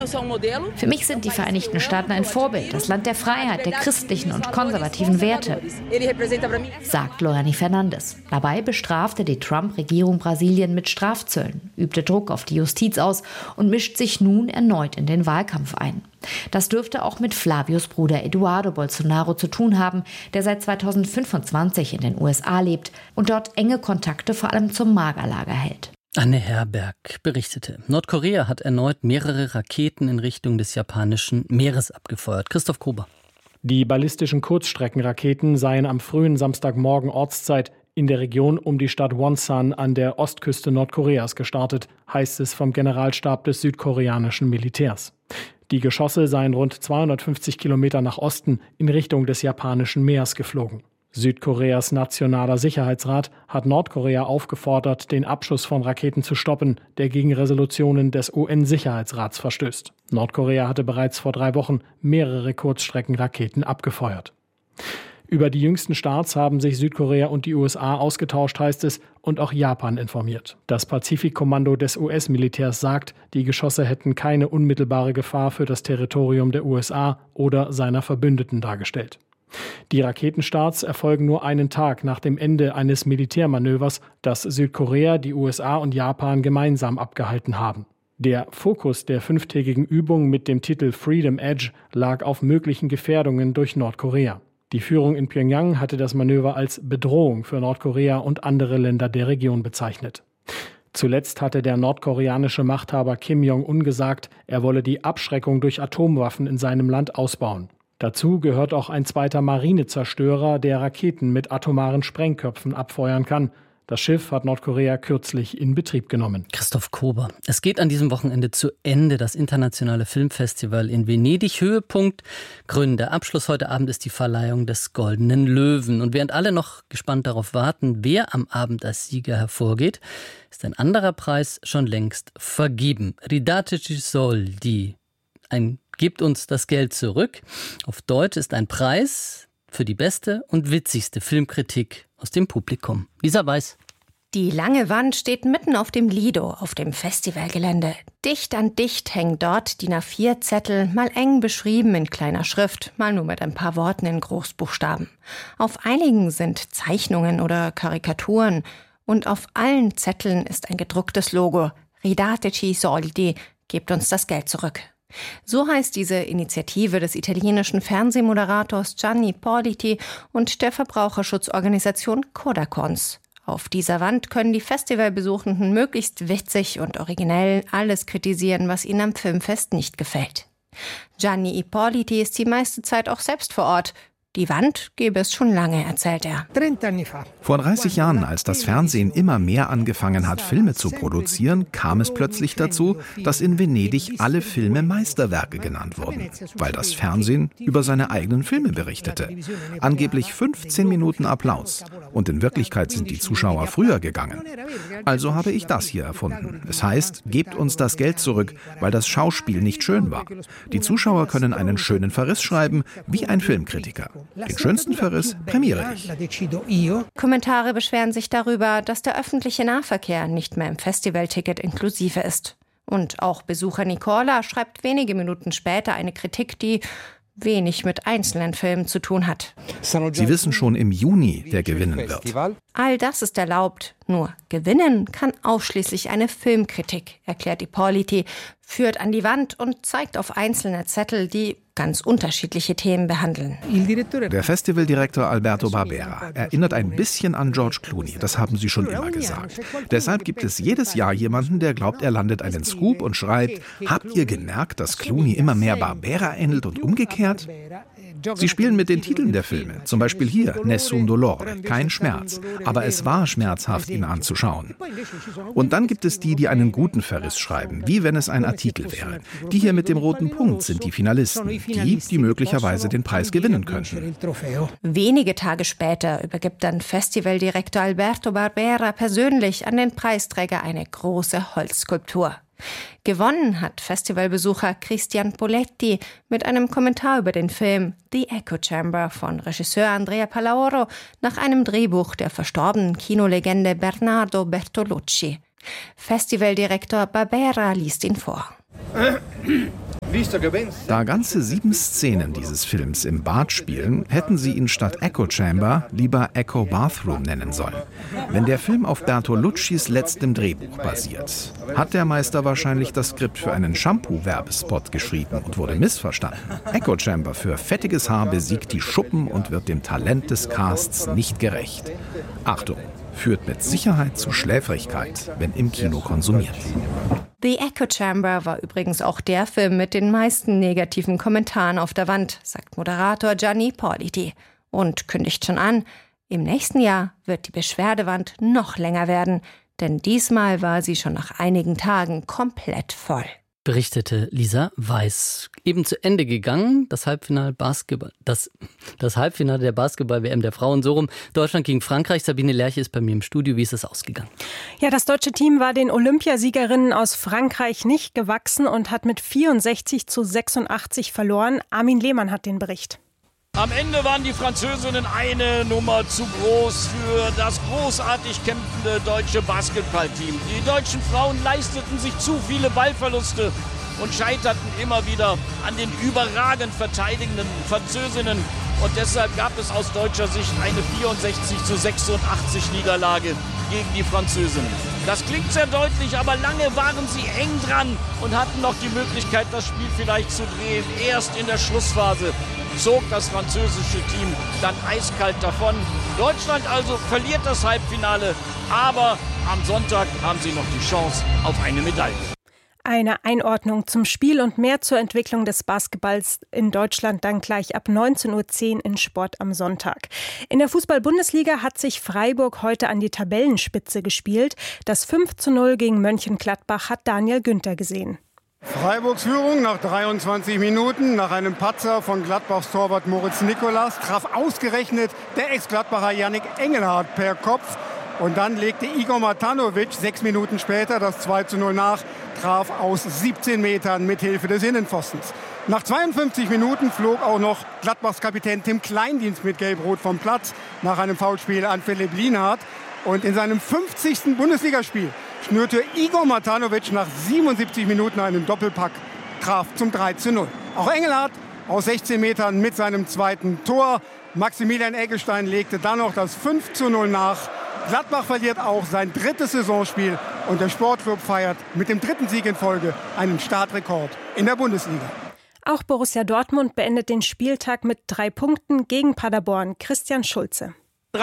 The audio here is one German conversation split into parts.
Für mich sind die Vereinigten Staaten ein Vorbild, das Land der Freiheit, der christlichen und konservativen Werte, sagt Lorani Fernandes. Dabei bestrafte die Trump-Regierung Brasilien mit Strafzöllen, übte Druck auf die Justiz aus und mischt sich nun erneut in den Wahlkampf ein. Das dürfte auch mit Flavios Bruder Eduardo Bolsonaro zu tun haben, der seit 2025 in den USA lebt und dort enge Kontakte vor allem zum Magerlager hält. Anne Herberg berichtete. Nordkorea hat erneut mehrere Raketen in Richtung des japanischen Meeres abgefeuert. Christoph Kober. Die ballistischen Kurzstreckenraketen seien am frühen Samstagmorgen Ortszeit in der Region um die Stadt Wonsan an der Ostküste Nordkoreas gestartet, heißt es vom Generalstab des südkoreanischen Militärs. Die Geschosse seien rund 250 Kilometer nach Osten in Richtung des japanischen Meers geflogen. Südkoreas Nationaler Sicherheitsrat hat Nordkorea aufgefordert, den Abschuss von Raketen zu stoppen, der gegen Resolutionen des UN-Sicherheitsrats verstößt. Nordkorea hatte bereits vor 3 Wochen mehrere Kurzstreckenraketen abgefeuert. Über die jüngsten Starts haben sich Südkorea und die USA ausgetauscht, heißt es, und auch Japan informiert. Das Pazifikkommando des US-Militärs sagt, die Geschosse hätten keine unmittelbare Gefahr für das Territorium der USA oder seiner Verbündeten dargestellt. Die Raketenstarts erfolgen nur einen Tag nach dem Ende eines Militärmanövers, das Südkorea, die USA und Japan gemeinsam abgehalten haben. Der Fokus der 5-tägigen Übung mit dem Titel Freedom Edge lag auf möglichen Gefährdungen durch Nordkorea. Die Führung in Pyongyang hatte das Manöver als Bedrohung für Nordkorea und andere Länder der Region bezeichnet. Zuletzt hatte der nordkoreanische Machthaber Kim Jong-un gesagt, er wolle die Abschreckung durch Atomwaffen in seinem Land ausbauen. Dazu gehört auch ein zweiter Marinezerstörer, der Raketen mit atomaren Sprengköpfen abfeuern kann. Das Schiff hat Nordkorea kürzlich in Betrieb genommen. Christoph Kober. Es geht an diesem Wochenende zu Ende, das internationale Filmfestival in Venedig. Höhepunkt, Gründe. Abschluss heute Abend ist die Verleihung des Goldenen Löwen. Und während alle noch gespannt darauf warten, wer am Abend als Sieger hervorgeht, ist ein anderer Preis schon längst vergeben. Ridateci soldi. Gebt uns das Geld zurück. Auf Deutsch ist ein Preis für die beste und witzigste Filmkritik aus dem Publikum. Lisa Weiß. Die lange Wand steht mitten auf dem Lido, auf dem Festivalgelände. Dicht an dicht hängen dort DIN A4-Zettel, mal eng beschrieben in kleiner Schrift, mal nur mit ein paar Worten in Großbuchstaben. Auf einigen sind Zeichnungen oder Karikaturen und auf allen Zetteln ist ein gedrucktes Logo. Ridateci soldi, gebt uns das Geld zurück. So heißt diese Initiative des italienischen Fernsehmoderators Gianni Ippoliti und der Verbraucherschutzorganisation Codacons. Auf dieser Wand können die Festivalbesuchenden möglichst witzig und originell alles kritisieren, was ihnen am Filmfest nicht gefällt. Gianni Ippoliti ist die meiste Zeit auch selbst vor Ort. Die Wand gäbe es schon lange, erzählt er. Vor 30 Jahren, als das Fernsehen immer mehr angefangen hat, Filme zu produzieren, kam es plötzlich dazu, dass in Venedig alle Filme Meisterwerke genannt wurden, weil das Fernsehen über seine eigenen Filme berichtete. Angeblich 15 Minuten Applaus. Und in Wirklichkeit sind die Zuschauer früher gegangen. Also habe ich das hier erfunden. Es heißt, gebt uns das Geld zurück, weil das Schauspiel nicht schön war. Die Zuschauer können einen schönen Verriss schreiben, wie ein Filmkritiker. Den schönsten Verriss prämiere ich. Kommentare beschweren sich darüber, dass der öffentliche Nahverkehr nicht mehr im Festivalticket inklusive ist. Und auch Besucher Nicola schreibt wenige Minuten später eine Kritik, die wenig mit einzelnen Filmen zu tun hat. Sie wissen schon im Juni, wer gewinnen wird. All das ist erlaubt. Nur gewinnen kann ausschließlich eine Filmkritik, erklärt Ippoliti, führt an die Wand und zeigt auf einzelne Zettel, die ganz unterschiedliche Themen behandeln. Der Festivaldirektor Alberto Barbera erinnert ein bisschen an George Clooney, das haben Sie schon immer gesagt. Deshalb gibt es jedes Jahr jemanden, der glaubt, er landet einen Scoop und schreibt, habt ihr gemerkt, dass Clooney immer mehr Barbera ähnelt und umgekehrt? Sie spielen mit den Titeln der Filme, zum Beispiel hier, Nessun Dolore, kein Schmerz. Aber es war schmerzhaft, ihn anzuschauen. Und dann gibt es die, die einen guten Verriss schreiben, wie wenn es ein Artikel wäre. Die hier mit dem roten Punkt sind die Finalisten, die möglicherweise den Preis gewinnen könnten. Wenige Tage später übergibt dann Festivaldirektor Alberto Barbera persönlich an den Preisträger eine große Holzskulptur. Gewonnen hat Festivalbesucher Christian Poletti mit einem Kommentar über den Film The Echo Chamber von Regisseur Andrea Palaoro nach einem Drehbuch der verstorbenen Kinolegende Bernardo Bertolucci. Festivaldirektor Barbera liest ihn vor. Da ganze 7 Szenen dieses Films im Bad spielen, hätten sie ihn statt Echo Chamber lieber Echo Bathroom nennen sollen. Wenn der Film auf Bertoluccis letztem Drehbuch basiert, hat der Meister wahrscheinlich das Skript für einen Shampoo-Werbespot geschrieben und wurde missverstanden. Echo Chamber für fettiges Haar besiegt die Schuppen und wird dem Talent des Casts nicht gerecht. Achtung, führt mit Sicherheit zu Schläfrigkeit, wenn im Kino konsumiert. The Echo Chamber war übrigens auch der Film mit den meisten negativen Kommentaren auf der Wand, sagt Moderator Gianni Ippoliti und kündigt schon an, im nächsten Jahr wird die Beschwerdewand noch länger werden, denn diesmal war sie schon nach einigen Tagen komplett voll. Berichtete Lisa Weiß. Eben zu Ende gegangen, das Halbfinale der Basketball-WM der Frauen, so rum. Deutschland gegen Frankreich. Sabine Lerche ist bei mir im Studio. Wie ist es ausgegangen? Ja, das deutsche Team war den Olympiasiegerinnen aus Frankreich nicht gewachsen und hat mit 64-86 verloren. Armin Lehmann hat den Bericht. Am Ende waren die Französinnen eine Nummer zu groß für das großartig kämpfende deutsche Basketballteam. Die deutschen Frauen leisteten sich zu viele Ballverluste und scheiterten immer wieder an den überragend verteidigenden Französinnen. Und deshalb gab es aus deutscher Sicht eine 64-86 Niederlage gegen die Französinnen. Das klingt sehr deutlich, aber lange waren sie eng dran und hatten noch die Möglichkeit, das Spiel vielleicht zu drehen. Erst in der Schlussphase zog das französische Team dann eiskalt davon. Deutschland also verliert das Halbfinale, aber am Sonntag haben sie noch die Chance auf eine Medaille. Eine Einordnung zum Spiel und mehr zur Entwicklung des Basketballs in Deutschland dann gleich ab 19:10 Uhr in Sport am Sonntag. In der Fußball-Bundesliga hat sich Freiburg heute an die Tabellenspitze gespielt. Das 5:0 gegen Mönchengladbach hat Daniel Günther gesehen. Freiburgs Führung nach 23 Minuten, nach einem Patzer von Gladbachs Torwart Moritz Nicolas, traf ausgerechnet der Ex-Gladbacher Yannick Engelhardt per Kopf. Und dann legte Igor Matanovic 6 Minuten später das 2:0 nach, traf aus 17 Metern mit Hilfe des Innenpfostens. Nach 52 Minuten flog auch noch Gladbachs Kapitän Tim Kleindienst mit Gelb-Rot vom Platz nach einem Foulspiel an Philipp Lienhardt. Und in seinem 50. Bundesligaspiel schnürte Igor Matanovic nach 77 Minuten einen Doppelpack, traf zum 3:0. Auch Engelhardt aus 16 Metern mit seinem zweiten Tor. Maximilian Eggestein legte dann noch das 5:0 nach. Gladbach verliert auch sein 3. Saisonspiel und der Sportclub feiert mit dem 3. Sieg in Folge einen Startrekord in der Bundesliga. Auch Borussia Dortmund beendet den Spieltag mit 3 Punkten gegen Paderborn. Christian Schulze.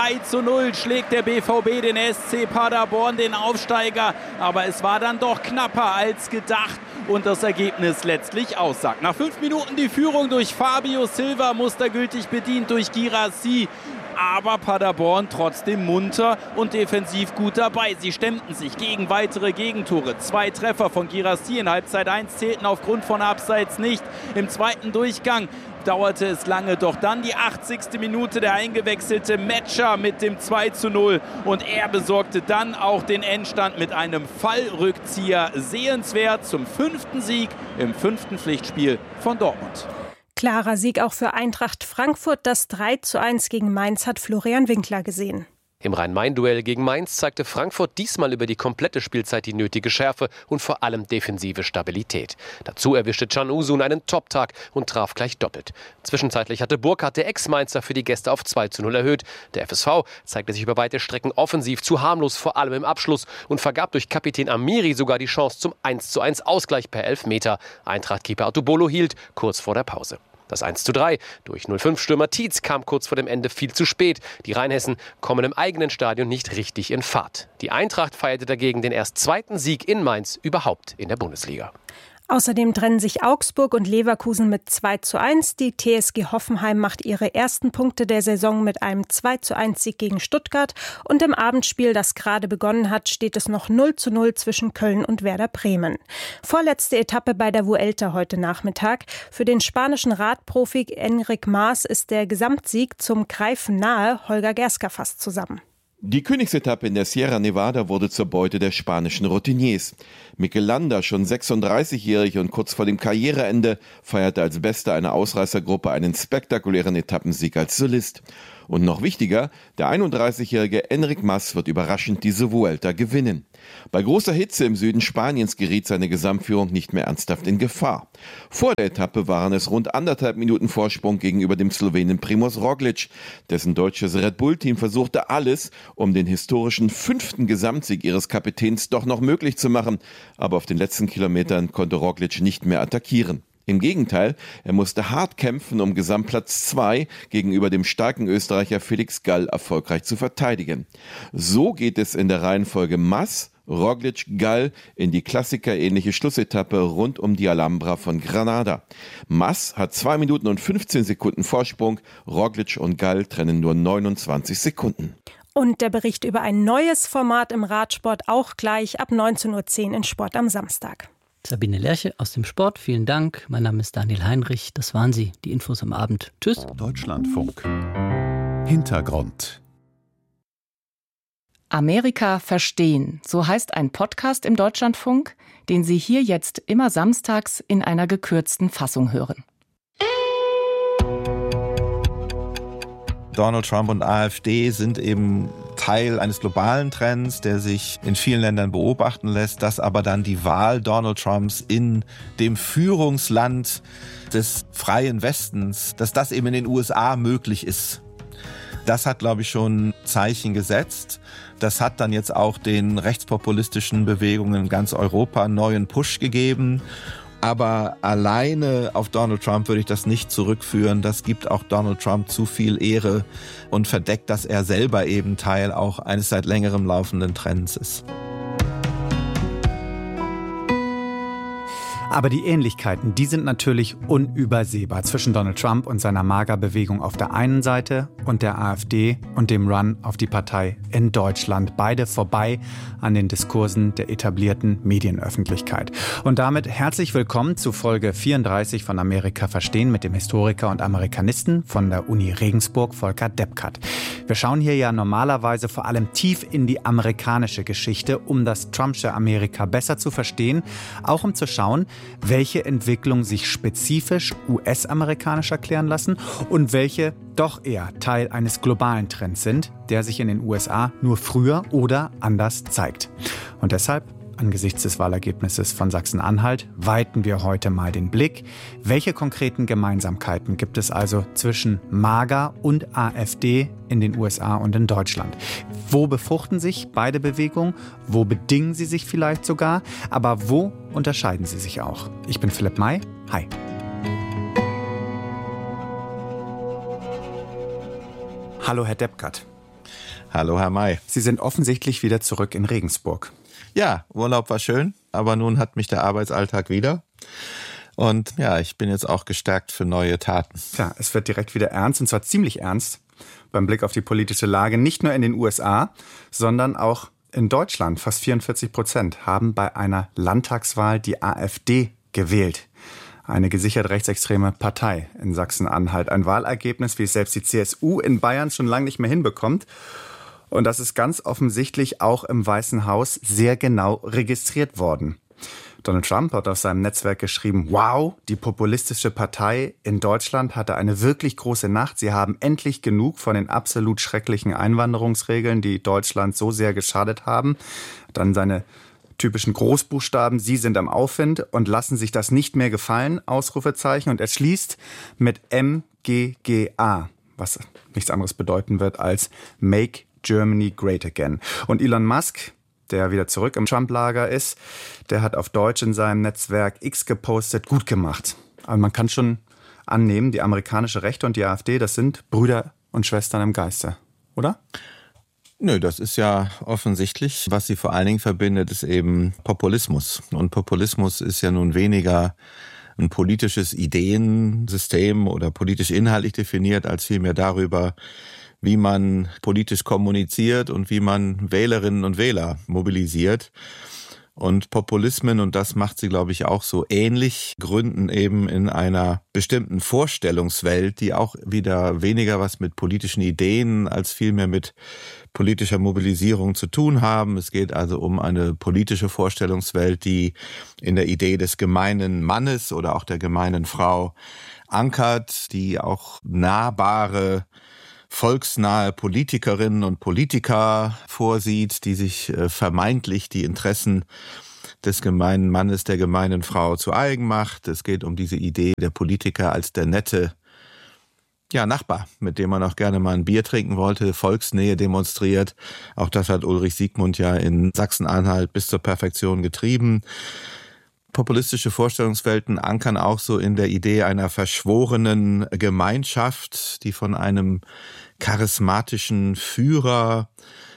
3:0 schlägt der BVB den SC Paderborn, den Aufsteiger. Aber es war dann doch knapper als gedacht und das Ergebnis letztlich aussagt. Nach 5 Minuten die Führung durch Fabio Silva, mustergültig bedient durch Guirassy. Aber Paderborn trotzdem munter und defensiv gut dabei. Sie stemmten sich gegen weitere Gegentore. 2 Treffer von Guirassy in Halbzeit 1 zählten aufgrund von Abseits nicht. Im zweiten Durchgang dauerte es lange, doch dann die 80. Minute der eingewechselte Metscher mit dem 2:0 und er besorgte dann auch den Endstand mit einem Fallrückzieher. Sehenswert zum 5. Sieg im 5. Pflichtspiel von Dortmund. Klarer Sieg auch für Eintracht Frankfurt. Das 3:1 gegen Mainz hat Florian Winkler gesehen. Im Rhein-Main-Duell gegen Mainz zeigte Frankfurt diesmal über die komplette Spielzeit die nötige Schärfe und vor allem defensive Stabilität. Dazu erwischte Can Uzun einen Top-Tag und traf gleich doppelt. Zwischenzeitlich hatte Burkhardt, der Ex-Mainzer, für die Gäste auf 2:0 erhöht. Der FSV zeigte sich über weite Strecken offensiv zu harmlos, vor allem im Abschluss, und vergab durch Kapitän Amiri sogar die Chance zum 1:1 Ausgleich per Elfmeter. Eintracht-Keeper Artubolo hielt kurz vor der Pause. Das 1:3 durch 05-Stürmer Tietz kam kurz vor dem Ende viel zu spät. Die Rheinhessen kommen im eigenen Stadion nicht richtig in Fahrt. Die Eintracht feierte dagegen den erst 2. Sieg in Mainz überhaupt in der Bundesliga. Außerdem trennen sich Augsburg und Leverkusen mit 2:1. Die TSG Hoffenheim macht ihre ersten Punkte der Saison mit einem 2:1 Sieg gegen Stuttgart. Und im Abendspiel, das gerade begonnen hat, steht es noch 0:0 zwischen Köln und Werder Bremen. Vorletzte Etappe bei der Vuelta heute Nachmittag. Für den spanischen Radprofi Enric Mas ist der Gesamtsieg zum Greifen nahe. Holger Gerska fasst zusammen. Die Königsetappe in der Sierra Nevada wurde zur Beute der spanischen Routiniers. Mikel Landa, schon 36-jährig und kurz vor dem Karriereende, feierte als Bester einer Ausreißergruppe einen spektakulären Etappensieg als Solist. Und noch wichtiger, der 31-jährige Enric Mas wird überraschend diese Vuelta gewinnen. Bei großer Hitze im Süden Spaniens geriet seine Gesamtführung nicht mehr ernsthaft in Gefahr. Vor der Etappe waren es rund 1,5 Minuten Vorsprung gegenüber dem Slowenen Primož Roglič. Dessen deutsches Red Bull-Team versuchte alles, um den historischen 5. Gesamtsieg ihres Kapitäns doch noch möglich zu machen. Aber auf den letzten Kilometern konnte Roglič nicht mehr attackieren. Im Gegenteil, er musste hart kämpfen, um Gesamtplatz 2 gegenüber dem starken Österreicher Felix Gall erfolgreich zu verteidigen. So geht es in der Reihenfolge Mas, Roglič, Gall in die klassikerähnliche Schlussetappe rund um die Alhambra von Granada. Mas hat 2 Minuten und 15 Sekunden Vorsprung, Roglič und Gall trennen nur 29 Sekunden. Und der Bericht über ein neues Format im Radsport auch gleich ab 19.10 Uhr in Sport am Samstag. Sabine Lerche aus dem Sport, vielen Dank. Mein Name ist Daniel Heinrich. Das waren sie, die Infos am Abend. Tschüss. Deutschlandfunk. Hintergrund. Amerika verstehen, so heißt ein Podcast im Deutschlandfunk, den Sie hier jetzt immer samstags in einer gekürzten Fassung hören. Donald Trump und AfD sind eben Teil eines globalen Trends, der sich in vielen Ländern beobachten lässt, dass aber dann die Wahl Donald Trumps in dem Führungsland des freien Westens, dass das eben in den USA möglich ist. Das hat, glaube ich, schon Zeichen gesetzt. Das hat dann jetzt auch den rechtspopulistischen Bewegungen in ganz Europa einen neuen Push gegeben. Aber alleine auf Donald Trump würde ich das nicht zurückführen. Das gibt auch Donald Trump zu viel Ehre und verdeckt, dass er selber eben Teil auch eines seit längerem laufenden Trends ist. Aber die Ähnlichkeiten, die sind natürlich unübersehbar zwischen Donald Trump und seiner MAGA-Bewegung auf der einen Seite und der AfD und dem Run auf die Partei in Deutschland. Beide vorbei an den Diskursen der etablierten Medienöffentlichkeit. Und damit herzlich willkommen zu Folge 34 von Amerika verstehen mit dem Historiker und Amerikanisten von der Uni Regensburg, Volker Deppkat. Wir schauen hier ja normalerweise vor allem tief in die amerikanische Geschichte, um das Trumpsche Amerika besser zu verstehen, auch um zu schauen, welche Entwicklungen sich spezifisch US-amerikanisch erklären lassen und welche doch eher Teil eines globalen Trends sind, der sich in den USA nur früher oder anders zeigt. Und deshalb, angesichts des Wahlergebnisses von Sachsen-Anhalt, weiten wir heute mal den Blick. Welche konkreten Gemeinsamkeiten gibt es also zwischen MAGA und AfD in den USA und in Deutschland? Wo befruchten sich beide Bewegungen? Wo bedingen sie sich vielleicht sogar? Aber wo unterscheiden sie sich auch? Ich bin Philipp May. Hi. Hallo, Herr Deppkat. Hallo, Herr May. Sie sind offensichtlich wieder zurück in Regensburg. Ja, Urlaub war schön, aber nun hat mich der Arbeitsalltag wieder. Und ja, ich bin jetzt auch gestärkt für neue Taten. Tja, es wird direkt wieder ernst, und zwar ziemlich ernst, beim Blick auf die politische Lage, nicht nur in den USA, sondern auch in Deutschland. Fast 44% haben bei einer Landtagswahl die AfD gewählt. Eine gesichert rechtsextreme Partei in Sachsen-Anhalt. Ein Wahlergebnis, wie es selbst die CSU in Bayern schon lange nicht mehr hinbekommt. Und das ist ganz offensichtlich auch im Weißen Haus sehr genau registriert worden. Donald Trump hat auf seinem Netzwerk geschrieben, wow, die populistische Partei in Deutschland hatte eine wirklich große Nacht. Sie haben endlich genug von den absolut schrecklichen Einwanderungsregeln, die Deutschland so sehr geschadet haben. Dann seine typischen Großbuchstaben, Sie sind am Aufwind und lassen sich das nicht mehr gefallen, Ausrufezeichen. Und er schließt mit MGGA, was nichts anderes bedeuten wird als Make Germany Great Again. Und Elon Musk, der wieder zurück im Trump-Lager ist, der hat auf Deutsch in seinem Netzwerk X gepostet, gut gemacht. Aber man kann schon annehmen, die amerikanische Rechte und die AfD, das sind Brüder und Schwestern im Geiste, oder? Nö, das ist ja offensichtlich. Was sie vor allen Dingen verbindet, ist eben Populismus. Und Populismus ist ja nun weniger ein politisches Ideensystem oder politisch inhaltlich definiert, als vielmehr darüber, wie man politisch kommuniziert und wie man Wählerinnen und Wähler mobilisiert. Und Populismen, und das macht sie, glaube ich, auch so ähnlich, gründen eben in einer bestimmten Vorstellungswelt, die auch wieder weniger was mit politischen Ideen als vielmehr mit politischer Mobilisierung zu tun haben. Es geht also um eine politische Vorstellungswelt, die in der Idee des gemeinen Mannes oder auch der gemeinen Frau ankert, die auch nahbare volksnahe Politikerinnen und Politiker vorsieht, die sich vermeintlich die Interessen des gemeinen Mannes, der gemeinen Frau zu eigen macht. Es geht um diese Idee der Politiker als der nette Nachbar, mit dem man auch gerne mal ein Bier trinken wollte, Volksnähe demonstriert. Auch das hat Ulrich Siegmund ja in Sachsen-Anhalt bis zur Perfektion getrieben. Populistische Vorstellungswelten ankern auch so in der Idee einer verschworenen Gemeinschaft, die von einem charismatischen Führer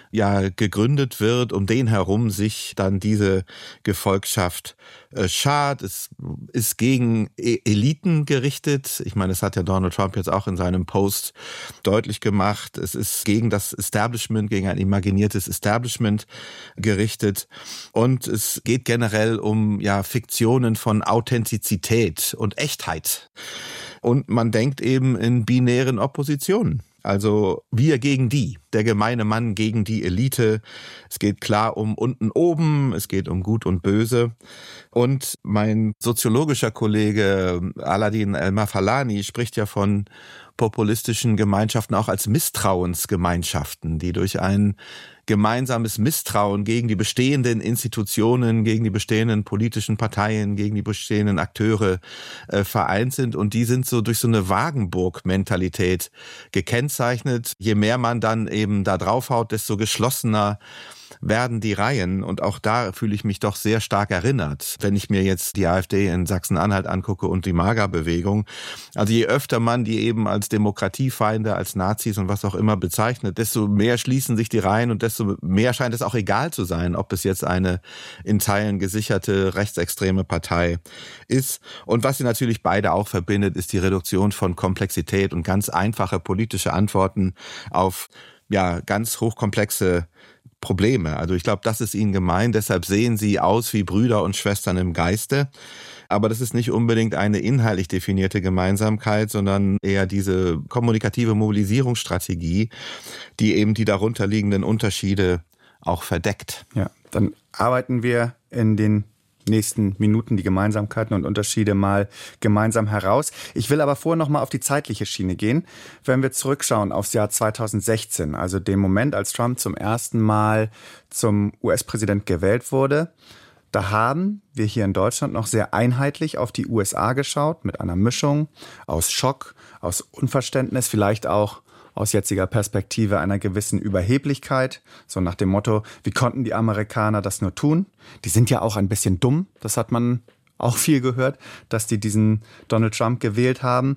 gegründet wird, um den herum sich dann diese Gefolgschaft schart. Es ist gegen Eliten gerichtet. Ich meine, das hat ja Donald Trump jetzt auch in seinem Post deutlich gemacht. Es ist gegen das Establishment, gegen ein imaginiertes Establishment gerichtet. Und es geht generell um Fiktionen von Authentizität und Echtheit. Und man denkt eben in binären Oppositionen. Also wir gegen die, der gemeine Mann gegen die Elite. Es geht klar um unten oben, es geht um Gut und Böse. Und mein soziologischer Kollege Aladin El-Mafalani spricht ja von populistischen Gemeinschaften auch als Misstrauensgemeinschaften, die durch ein gemeinsames Misstrauen gegen die bestehenden Institutionen, gegen die bestehenden politischen Parteien, gegen die bestehenden Akteure vereint sind. Und die sind so durch so eine Wagenburg-Mentalität gekennzeichnet. Je mehr man dann eben da draufhaut, desto geschlossener werden die Reihen. Und auch da fühle ich mich doch sehr stark erinnert, wenn ich mir jetzt die AfD in Sachsen-Anhalt angucke und die MAGA-Bewegung. Also je öfter man die eben als Demokratiefeinde, als Nazis und was auch immer bezeichnet, desto mehr schließen sich die Reihen und desto mehr scheint es auch egal zu sein, ob es jetzt eine in Teilen gesicherte rechtsextreme Partei ist. Und was sie natürlich beide auch verbindet, ist die Reduktion von Komplexität und ganz einfache politische Antworten auf ganz hochkomplexe Probleme. Also ich glaube, das ist ihnen gemein. Deshalb sehen sie aus wie Brüder und Schwestern im Geiste. Aber das ist nicht unbedingt eine inhaltlich definierte Gemeinsamkeit, sondern eher diese kommunikative Mobilisierungsstrategie, die eben die darunterliegenden Unterschiede auch verdeckt. Ja, dann arbeiten wir in den nächsten Minuten die Gemeinsamkeiten und Unterschiede mal gemeinsam heraus. Ich will aber vorher noch mal auf die zeitliche Schiene gehen. Wenn wir zurückschauen aufs Jahr 2016, also den Moment, als Trump zum ersten Mal zum US-Präsident gewählt wurde, da haben wir hier in Deutschland noch sehr einheitlich auf die USA geschaut, mit einer Mischung aus Schock, aus Unverständnis, vielleicht auch aus jetziger Perspektive einer gewissen Überheblichkeit, so nach dem Motto, wie konnten die Amerikaner das nur tun? Die sind ja auch ein bisschen dumm, das hat man auch viel gehört, dass die diesen Donald Trump gewählt haben.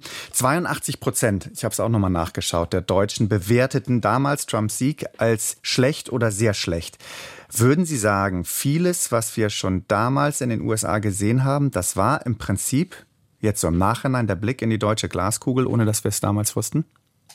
82%, ich habe es auch nochmal nachgeschaut, der Deutschen bewerteten damals Trumps Sieg als schlecht oder sehr schlecht. Würden Sie sagen, vieles, was wir schon damals in den USA gesehen haben, das war im Prinzip, jetzt so im Nachhinein, der Blick in die deutsche Glaskugel, ohne dass wir es damals wussten?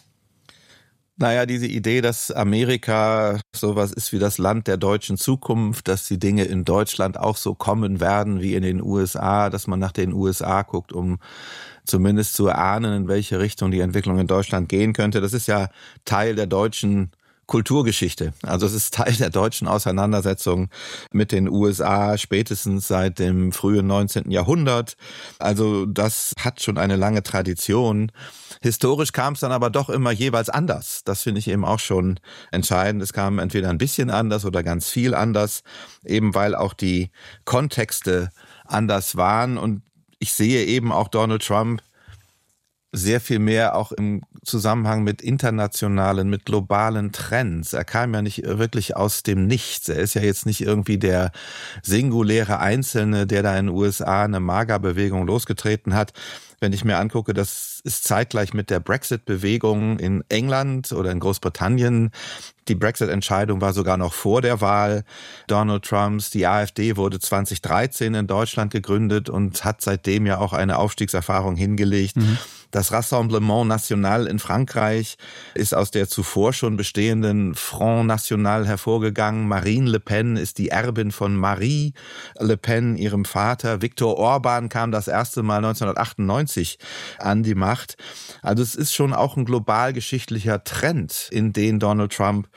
Naja, diese Idee, dass Amerika sowas ist wie das Land der deutschen Zukunft, dass die Dinge in Deutschland auch so kommen werden wie in den USA, dass man nach den USA guckt, um zumindest zu erahnen, in welche Richtung die Entwicklung in Deutschland gehen könnte, das ist ja Teil der deutschen Kulturgeschichte. Also es ist Teil der deutschen Auseinandersetzung mit den USA, spätestens seit dem frühen 19. Jahrhundert. Also das hat schon eine lange Tradition. Historisch kam es dann aber doch immer jeweils anders. Das finde ich eben auch schon entscheidend. Es kam entweder ein bisschen anders oder ganz viel anders, eben weil auch die Kontexte anders waren. Und ich sehe eben auch Donald Trump sehr viel mehr auch im Zusammenhang mit internationalen, mit globalen Trends. Er kam ja nicht wirklich aus dem Nichts. Er ist ja jetzt nicht irgendwie der singuläre Einzelne, der da in den USA eine MAGA-Bewegung losgetreten hat. Wenn ich mir angucke, das ist zeitgleich mit der Brexit-Bewegung in England oder in Großbritannien. Die Brexit-Entscheidung war sogar noch vor der Wahl Donald Trumps. Die AfD wurde 2013 in Deutschland gegründet und hat seitdem ja auch eine Aufstiegserfahrung hingelegt. Das Rassemblement National in Frankreich ist aus der zuvor schon bestehenden Front National hervorgegangen. Marine Le Pen ist die Erbin von Marie Le Pen, ihrem Vater. Viktor Orban kam das erste Mal 1998 an die Macht. Also es ist schon auch ein globalgeschichtlicher Trend, in den Donald Trump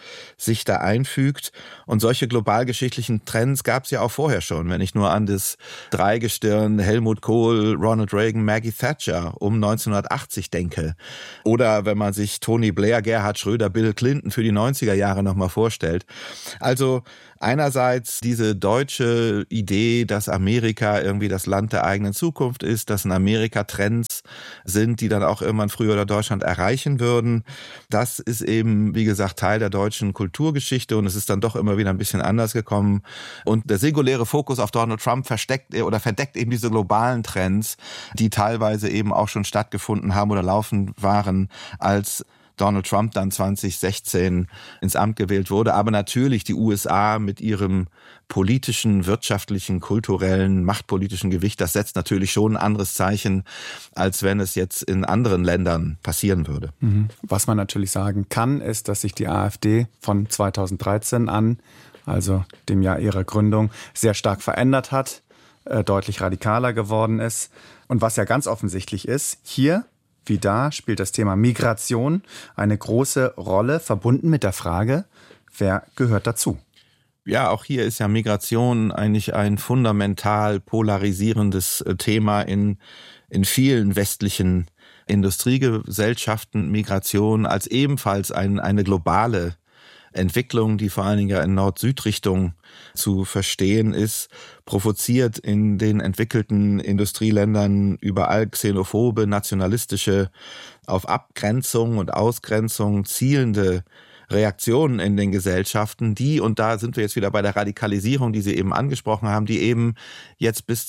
sich da einfügt. Und solche globalgeschichtlichen Trends gab es ja auch vorher schon, wenn ich nur an das Dreigestirn Helmut Kohl, Ronald Reagan, Maggie Thatcher um 1980 denke. Oder wenn man sich Tony Blair, Gerhard Schröder, Bill Clinton für die 90er Jahre nochmal vorstellt. Also einerseits diese deutsche Idee, dass Amerika irgendwie das Land der eigenen Zukunft ist, dass in Amerika Trends sind, die dann auch irgendwann früher oder Deutschland erreichen würden. Das ist eben, wie gesagt, Teil der deutschen Kulturgeschichte und es ist dann doch immer wieder ein bisschen anders gekommen. Und der singuläre Fokus auf Donald Trump verdeckt eben diese globalen Trends, die teilweise eben auch schon stattgefunden haben oder laufen waren, als Donald Trump dann 2016 ins Amt gewählt wurde. Aber natürlich die USA mit ihrem politischen, wirtschaftlichen, kulturellen, machtpolitischen Gewicht, das setzt natürlich schon ein anderes Zeichen, als wenn es jetzt in anderen Ländern passieren würde. Was man natürlich sagen kann, ist, dass sich die AfD von 2013 an, also dem Jahr ihrer Gründung, sehr stark verändert hat, deutlich radikaler geworden ist. Und was ja ganz offensichtlich ist, hier wie da spielt das Thema Migration eine große Rolle, verbunden mit der Frage, wer gehört dazu? Ja, auch hier ist ja Migration eigentlich ein fundamental polarisierendes Thema in vielen westlichen Industriegesellschaften. Migration als ebenfalls eine globale Entwicklung, die vor allen Dingen ja in Nord-Süd-Richtung zu verstehen ist, provoziert in den entwickelten Industrieländern überall xenophobe, nationalistische, auf Abgrenzung und Ausgrenzung zielende Reaktionen in den Gesellschaften, die, und da sind wir jetzt wieder bei der Radikalisierung, die Sie eben angesprochen haben, die eben jetzt bis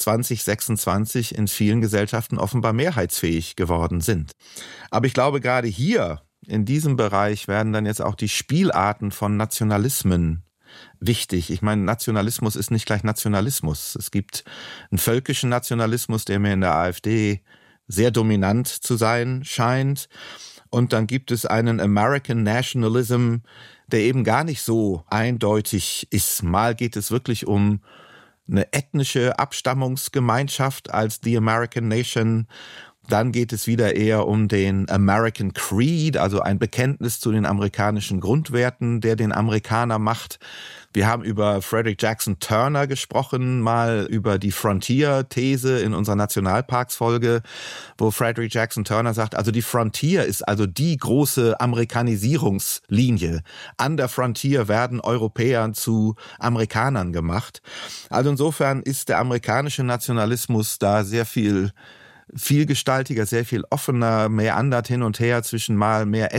2026 in vielen Gesellschaften offenbar mehrheitsfähig geworden sind. Aber ich glaube, gerade hier in diesem Bereich werden dann jetzt auch die Spielarten von Nationalismen wichtig. Ich meine, Nationalismus ist nicht gleich Nationalismus. Es gibt einen völkischen Nationalismus, der mir in der AfD sehr dominant zu sein scheint. Und dann gibt es einen American Nationalism, der eben gar nicht so eindeutig ist. Mal geht es wirklich um eine ethnische Abstammungsgemeinschaft als the American Nation. Dann geht es wieder eher um den American Creed, also ein Bekenntnis zu den amerikanischen Grundwerten, der den Amerikaner macht. Wir haben über Frederick Jackson Turner gesprochen, mal über die Frontier-These in unserer Nationalparks-Folge, wo Frederick Jackson Turner sagt, also die Frontier ist also die große Amerikanisierungslinie. An der Frontier werden Europäer zu Amerikanern gemacht. Also insofern ist der amerikanische Nationalismus da sehr viel vielgestaltiger, sehr viel offener, mehr andert hin und her zwischen mal mehr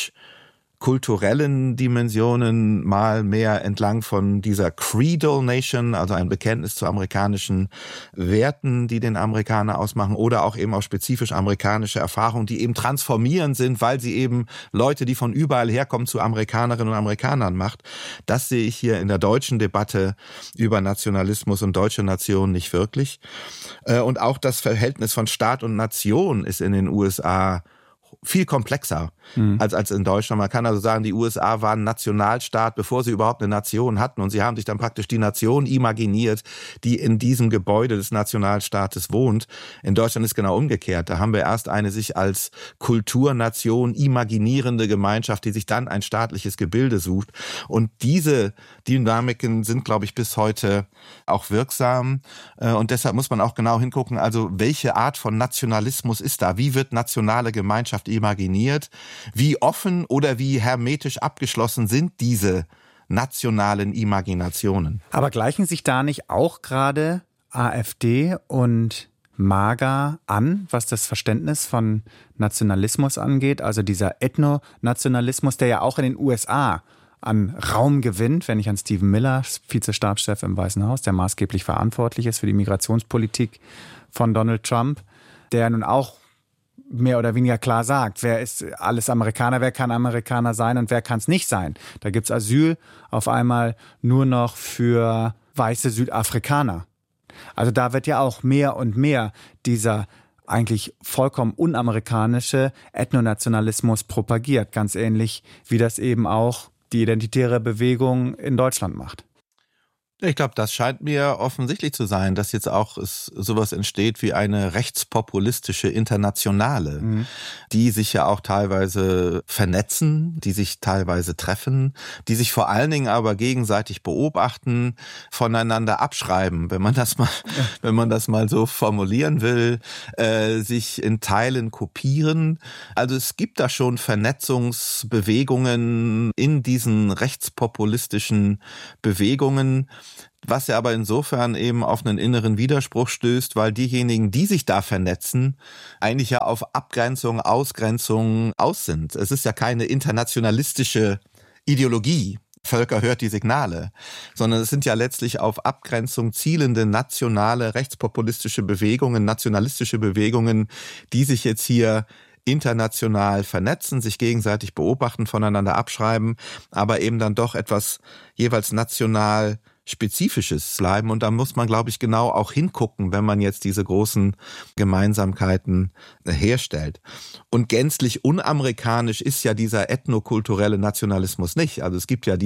ethnisch-kulturellen Dimensionen, mal mehr entlang von dieser Creedal Nation, also ein Bekenntnis zu amerikanischen Werten, die den Amerikaner ausmachen, oder auch eben auch spezifisch amerikanische Erfahrungen, die eben transformierend sind, weil sie eben Leute, die von überall herkommen, zu Amerikanerinnen und Amerikanern macht. Das sehe ich hier in der deutschen Debatte über Nationalismus und deutsche Nation nicht wirklich. Und auch das Verhältnis von Staat und Nation ist in den USA viel komplexer als in Deutschland. Man kann also sagen, die USA waren Nationalstaat, bevor sie überhaupt eine Nation hatten. Und sie haben sich dann praktisch die Nation imaginiert, die in diesem Gebäude des Nationalstaates wohnt. In Deutschland ist genau umgekehrt. Da haben wir erst eine sich als Kulturnation imaginierende Gemeinschaft, die sich dann ein staatliches Gebilde sucht. Und diese Dynamiken sind, glaube ich, bis heute auch wirksam. Und deshalb muss man auch genau hingucken, also welche Art von Nationalismus ist da? Wie wird nationale Gemeinschaft imaginiert? Wie offen oder wie hermetisch abgeschlossen sind diese nationalen Imaginationen? Aber gleichen sich da nicht auch gerade AfD und MAGA an, was das Verständnis von Nationalismus angeht? Also dieser Ethnonationalismus, der ja auch in den USA an Raum gewinnt, wenn ich an Stephen Miller, Vizestabschef im Weißen Haus, der maßgeblich verantwortlich ist für die Migrationspolitik von Donald Trump, der nun auch mehr oder weniger klar sagt, wer ist alles Amerikaner, wer kann Amerikaner sein und wer kann es nicht sein. Da gibt es Asyl auf einmal nur noch für weiße Südafrikaner. Also da wird ja auch mehr und mehr dieser eigentlich vollkommen unamerikanische Ethnonationalismus propagiert, ganz ähnlich wie das eben auch die identitäre Bewegung in Deutschland macht. Ich glaube, das scheint mir offensichtlich zu sein, dass jetzt auch sowas entsteht wie eine rechtspopulistische Internationale, die sich ja auch teilweise vernetzen, die sich teilweise treffen, die sich vor allen Dingen aber gegenseitig beobachten, voneinander abschreiben, wenn man das mal so formulieren will, sich in Teilen kopieren. Also es gibt da schon Vernetzungsbewegungen in diesen rechtspopulistischen Bewegungen, was ja aber insofern eben auf einen inneren Widerspruch stößt, weil diejenigen, die sich da vernetzen, eigentlich ja auf Abgrenzung, Ausgrenzung aus sind. Es ist ja keine internationalistische Ideologie. Völker hört die Signale, sondern es sind ja letztlich auf Abgrenzung zielende nationale, rechtspopulistische Bewegungen, nationalistische Bewegungen, die sich jetzt hier international vernetzen, sich gegenseitig beobachten, voneinander abschreiben, aber eben dann doch etwas jeweils national Spezifisches bleiben. Und da muss man, glaube ich, genau auch hingucken, wenn man jetzt diese großen Gemeinsamkeiten herstellt. Und gänzlich unamerikanisch ist ja dieser ethnokulturelle Nationalismus nicht. Also es gibt ja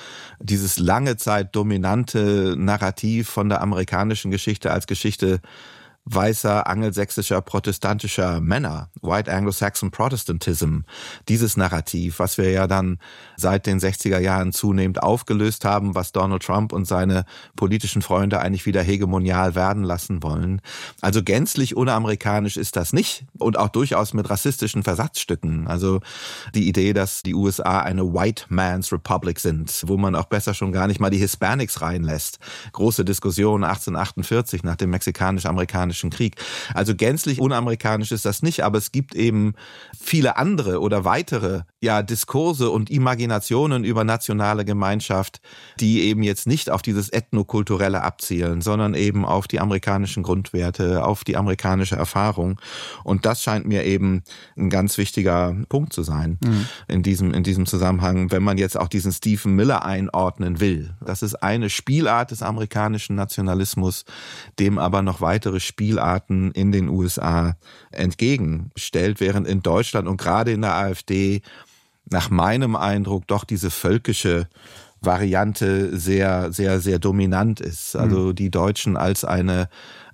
dieses lange Zeit dominante Narrativ von der amerikanischen Geschichte als Geschichte weißer, angelsächsischer, protestantischer Männer, White Anglo-Saxon Protestantism, dieses Narrativ, was wir ja dann seit den 60er Jahren zunehmend aufgelöst haben, was Donald Trump und seine politischen Freunde eigentlich wieder hegemonial werden lassen wollen. Also gänzlich unamerikanisch ist das nicht und auch durchaus mit rassistischen Versatzstücken. Also die Idee, dass die USA eine White Man's Republic sind, wo man auch besser schon gar nicht mal die Hispanics reinlässt. Große Diskussion 1848 nach dem mexikanisch-amerikanischen Krieg. Also gänzlich unamerikanisch ist das nicht, aber es gibt eben viele andere oder weitere Diskurse und Imaginationen über nationale Gemeinschaft, die eben jetzt nicht auf dieses Ethnokulturelle abzielen, sondern eben auf die amerikanischen Grundwerte, auf die amerikanische Erfahrung. Und das scheint mir eben ein ganz wichtiger Punkt zu sein in diesem Zusammenhang, wenn man jetzt auch diesen Stephen Miller einordnen will. Das ist eine Spielart des amerikanischen Nationalismus, dem aber noch weitere Spielarten in den USA entgegenstellt, während in Deutschland und gerade in der AfD nach meinem Eindruck doch diese völkische Variante sehr, sehr, sehr dominant ist. Also die Deutschen als eine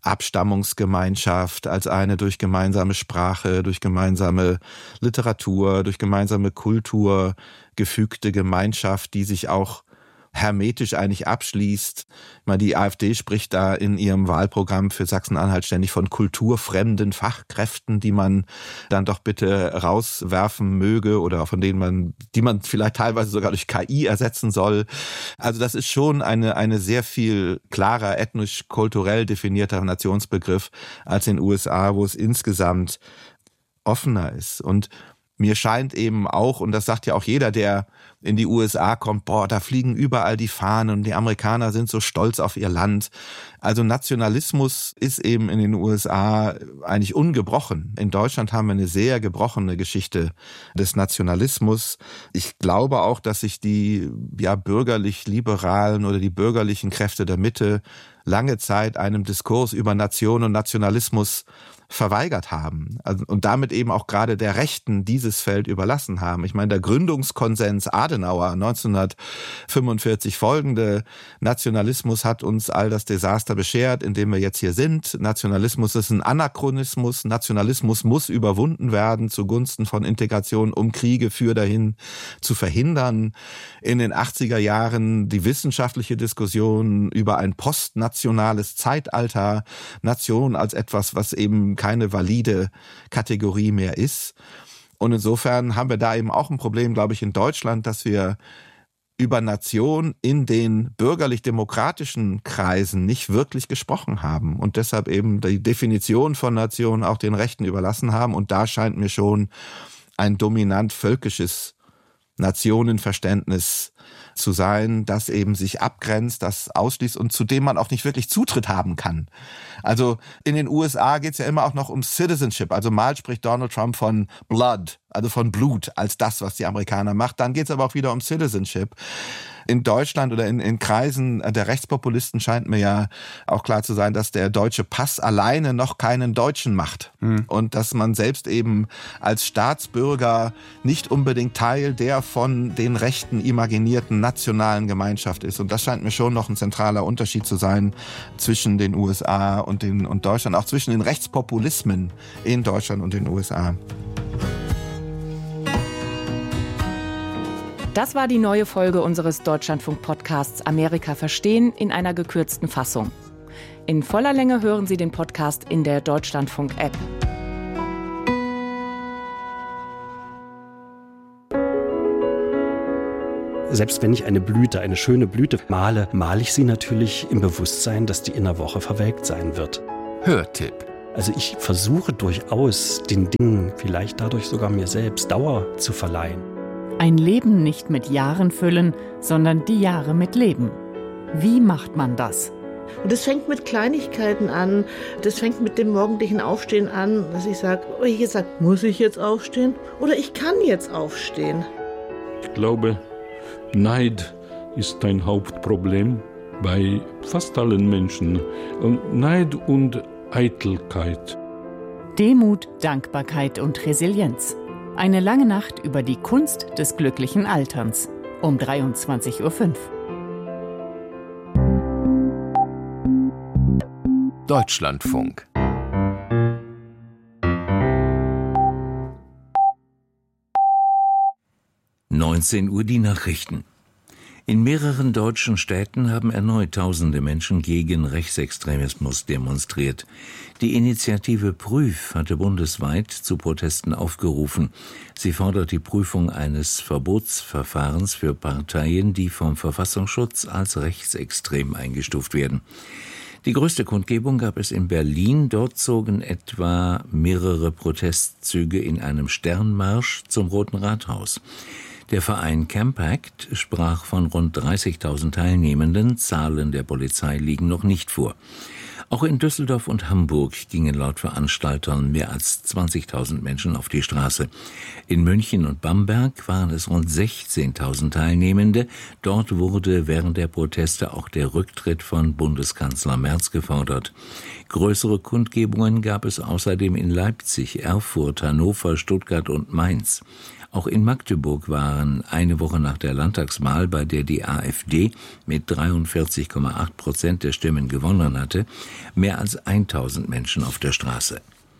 Abstammungsgemeinschaft, als eine durch gemeinsame Sprache, durch gemeinsame Literatur, durch gemeinsame Kultur gefügte Gemeinschaft, die sich auch hermetisch eigentlich abschließt. Ich meine, die AfD spricht da in ihrem Wahlprogramm für Sachsen-Anhalt ständig von kulturfremden Fachkräften, die man dann doch bitte rauswerfen möge oder von denen die man vielleicht teilweise sogar durch KI ersetzen soll. Also das ist schon eine sehr viel klarer ethnisch-kulturell definierter Nationsbegriff als in den USA, wo es insgesamt offener ist. Und mir scheint eben auch, und das sagt ja auch jeder, der in die USA kommt, da fliegen überall die Fahnen und die Amerikaner sind so stolz auf ihr Land. Also Nationalismus ist eben in den USA eigentlich ungebrochen. In Deutschland haben wir eine sehr gebrochene Geschichte des Nationalismus. Ich glaube auch, dass sich die bürgerlich-liberalen oder die bürgerlichen Kräfte der Mitte lange Zeit einem Diskurs über Nation und Nationalismus verweigert haben und damit eben auch gerade der Rechten dieses Feld überlassen haben. Ich meine, der Gründungskonsens Adenauer 1945 folgende: Nationalismus hat uns all das Desaster beschert, in dem wir jetzt hier sind. Nationalismus ist ein Anachronismus. Nationalismus muss überwunden werden zugunsten von Integration, um Kriege dahin zu verhindern. In den 80er Jahren die wissenschaftliche Diskussion über ein postnationales Zeitalter, Nation als etwas, was eben keine valide Kategorie mehr ist. Und insofern haben wir da eben auch ein Problem, glaube ich, in Deutschland, dass wir über Nation in den bürgerlich-demokratischen Kreisen nicht wirklich gesprochen haben und deshalb eben die Definition von Nation auch den Rechten überlassen haben. Und da scheint mir schon ein dominant völkisches Nationenverständnis zu sein, das eben sich abgrenzt, das ausschließt und zu dem man auch nicht wirklich Zutritt haben kann. Also in den USA geht es ja immer auch noch um Citizenship. Also mal spricht Donald Trump von Blood, also von Blut, als das, was die Amerikaner macht. Dann geht es aber auch wieder um Citizenship. In Deutschland oder in Kreisen der Rechtspopulisten scheint mir ja auch klar zu sein, dass der deutsche Pass alleine noch keinen Deutschen macht. Und dass man selbst eben als Staatsbürger nicht unbedingt Teil der von den Rechten imaginierten nationalen Gemeinschaft ist. Und das scheint mir schon noch ein zentraler Unterschied zu sein zwischen den USA und Deutschland, auch zwischen den Rechtspopulismen in Deutschland und den USA. Das war die neue Folge unseres Deutschlandfunk-Podcasts Amerika verstehen in einer gekürzten Fassung. In voller Länge hören Sie den Podcast in der Deutschlandfunk-App. Selbst wenn ich eine Blüte, eine schöne Blüte male, male ich sie natürlich im Bewusstsein, dass die in einer Woche verwelkt sein wird. Hörtipp. Also ich versuche durchaus, den Dingen, vielleicht dadurch sogar mir selbst, Dauer zu verleihen. Ein Leben nicht mit Jahren füllen, sondern die Jahre mit Leben. Wie macht man das? Und das fängt mit Kleinigkeiten an. Das fängt mit dem morgendlichen Aufstehen an, dass ich sage, muss ich jetzt aufstehen? Oder ich kann jetzt aufstehen. Ich glaube, Neid ist ein Hauptproblem bei fast allen Menschen. Neid und Eitelkeit. Demut, Dankbarkeit und Resilienz. Eine lange Nacht über die Kunst des glücklichen Alterns. Um 23:05 Uhr. Deutschlandfunk. Uhr die Nachrichten. In mehreren deutschen Städten haben erneut tausende Menschen gegen Rechtsextremismus demonstriert. Die Initiative Prüf hatte bundesweit zu Protesten aufgerufen. Sie fordert die Prüfung eines Verbotsverfahrens für Parteien, die vom Verfassungsschutz als rechtsextrem eingestuft werden. Die größte Kundgebung gab es in Berlin. Dort zogen etwa mehrere Protestzüge in einem Sternmarsch zum Roten Rathaus. Der Verein Campact sprach von rund 30.000 Teilnehmenden. Zahlen der Polizei liegen noch nicht vor. Auch in Düsseldorf und Hamburg gingen laut Veranstaltern mehr als 20.000 Menschen auf die Straße. In München und Bamberg waren es rund 16.000 Teilnehmende. Dort wurde während der Proteste auch der Rücktritt von Bundeskanzler Merz gefordert. Größere Kundgebungen gab es außerdem in Leipzig, Erfurt, Hannover, Stuttgart und Mainz. Auch in Magdeburg waren eine Woche nach der Landtagswahl, bei der die AfD mit 43,8% der Stimmen gewonnen hatte, mehr als 1.000 Menschen auf der Straße.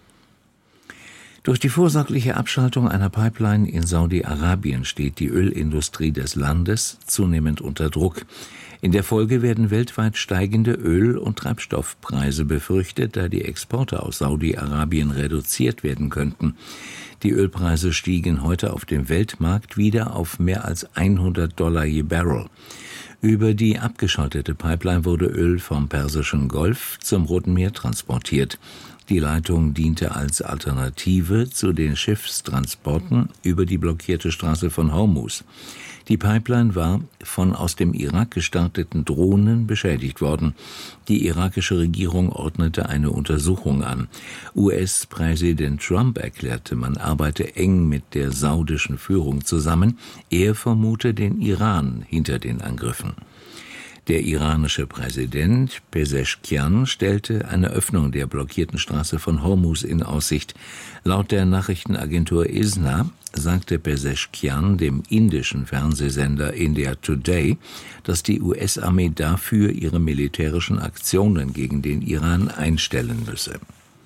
Durch die vorsorgliche Abschaltung einer Pipeline in Saudi-Arabien steht die Ölindustrie des Landes zunehmend unter Druck. In der Folge werden weltweit steigende Öl- und Treibstoffpreise befürchtet, da die Exporte aus Saudi-Arabien reduziert werden könnten. Die Ölpreise stiegen heute auf dem Weltmarkt wieder auf mehr als $100 je Barrel. Über die abgeschaltete Pipeline wurde Öl vom Persischen Golf zum Roten Meer transportiert. Die Leitung diente als Alternative zu den Schiffstransporten über die blockierte Straße von Hormuz. Die Pipeline war von aus dem Irak gestarteten Drohnen beschädigt worden. Die irakische Regierung ordnete eine Untersuchung an. US-Präsident Trump erklärte, man arbeite eng mit der saudischen Führung zusammen. Er vermute den Iran hinter den Angriffen. Der iranische Präsident Pezeshkian stellte eine Öffnung der blockierten Straße von Hormuz in Aussicht. Laut der Nachrichtenagentur ISNA sagte Pezeshkian dem indischen Fernsehsender India Today, dass die US-Armee dafür ihre militärischen Aktionen gegen den Iran einstellen müsse.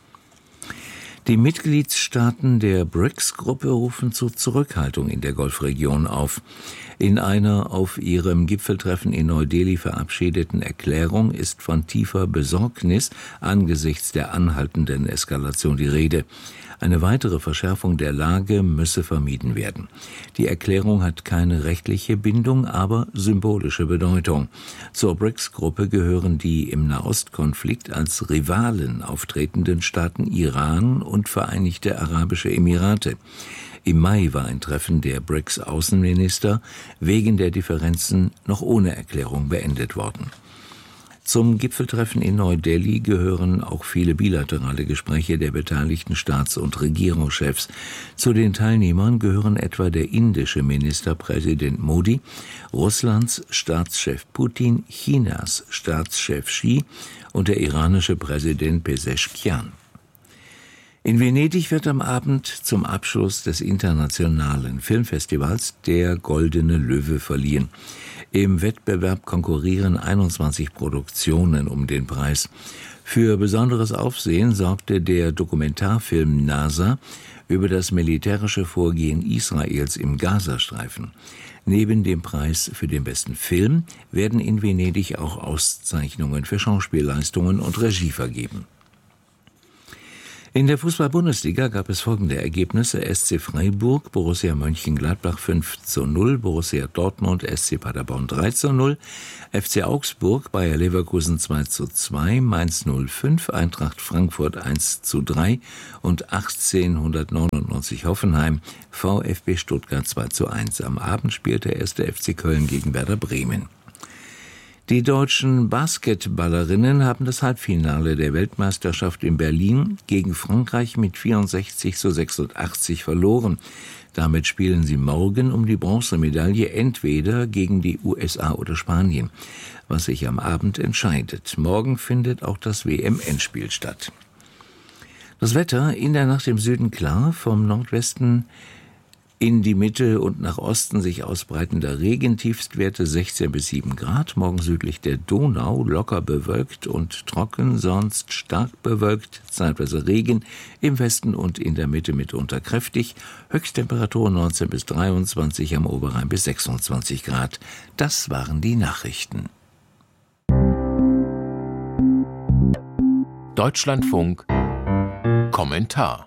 Die Mitgliedsstaaten der BRICS-Gruppe rufen zur Zurückhaltung in der Golfregion auf. In einer auf ihrem Gipfeltreffen in Neu-Delhi verabschiedeten Erklärung ist von tiefer Besorgnis angesichts der anhaltenden Eskalation die Rede. Eine weitere Verschärfung der Lage müsse vermieden werden. Die Erklärung hat keine rechtliche Bindung, aber symbolische Bedeutung. Zur BRICS-Gruppe gehören die im Nahostkonflikt als Rivalen auftretenden Staaten Iran und Vereinigte Arabische Emirate. Im Mai war ein Treffen der BRICS-Außenminister wegen der Differenzen noch ohne Erklärung beendet worden. Zum Gipfeltreffen in Neu-Delhi gehören auch viele bilaterale Gespräche der beteiligten Staats- und Regierungschefs. Zu den Teilnehmern gehören etwa der indische Ministerpräsident Modi, Russlands Staatschef Putin, Chinas Staatschef Xi und der iranische Präsident Pezeshkian. In Venedig wird am Abend zum Abschluss des internationalen Filmfestivals der Goldene Löwe verliehen. Im Wettbewerb konkurrieren 21 Produktionen um den Preis. Für besonderes Aufsehen sorgte der Dokumentarfilm NASA über das militärische Vorgehen Israels im Gazastreifen. Neben dem Preis für den besten Film werden in Venedig auch Auszeichnungen für Schauspielleistungen und Regie vergeben. In der Fußball-Bundesliga gab es folgende Ergebnisse: SC Freiburg, Borussia Mönchengladbach 5:0, Borussia Dortmund, SC Paderborn 3:0, FC Augsburg, Bayer Leverkusen 2:2, Mainz 05, Eintracht Frankfurt 1:3 und 1899 Hoffenheim, VfB Stuttgart 2:1. Am Abend spielte der 1. FC Köln gegen Werder Bremen. Die deutschen Basketballerinnen haben das Halbfinale der Weltmeisterschaft in Berlin gegen Frankreich mit 64:86 verloren. Damit spielen sie morgen um die Bronzemedaille entweder gegen die USA oder Spanien, was sich am Abend entscheidet. Morgen findet auch das WM-Endspiel statt. Das Wetter in der Nacht im Süden klar, vom Nordwesten in die Mitte und nach Osten sich ausbreitender Regen, Tiefstwerte 16 bis 7 Grad. Morgen südlich der Donau locker bewölkt und trocken, sonst stark bewölkt, zeitweise Regen, im Westen und in der Mitte mitunter kräftig. Höchsttemperatur 19 bis 23, am Oberrhein bis 26 Grad. Das waren die Nachrichten. Deutschlandfunk Kommentar.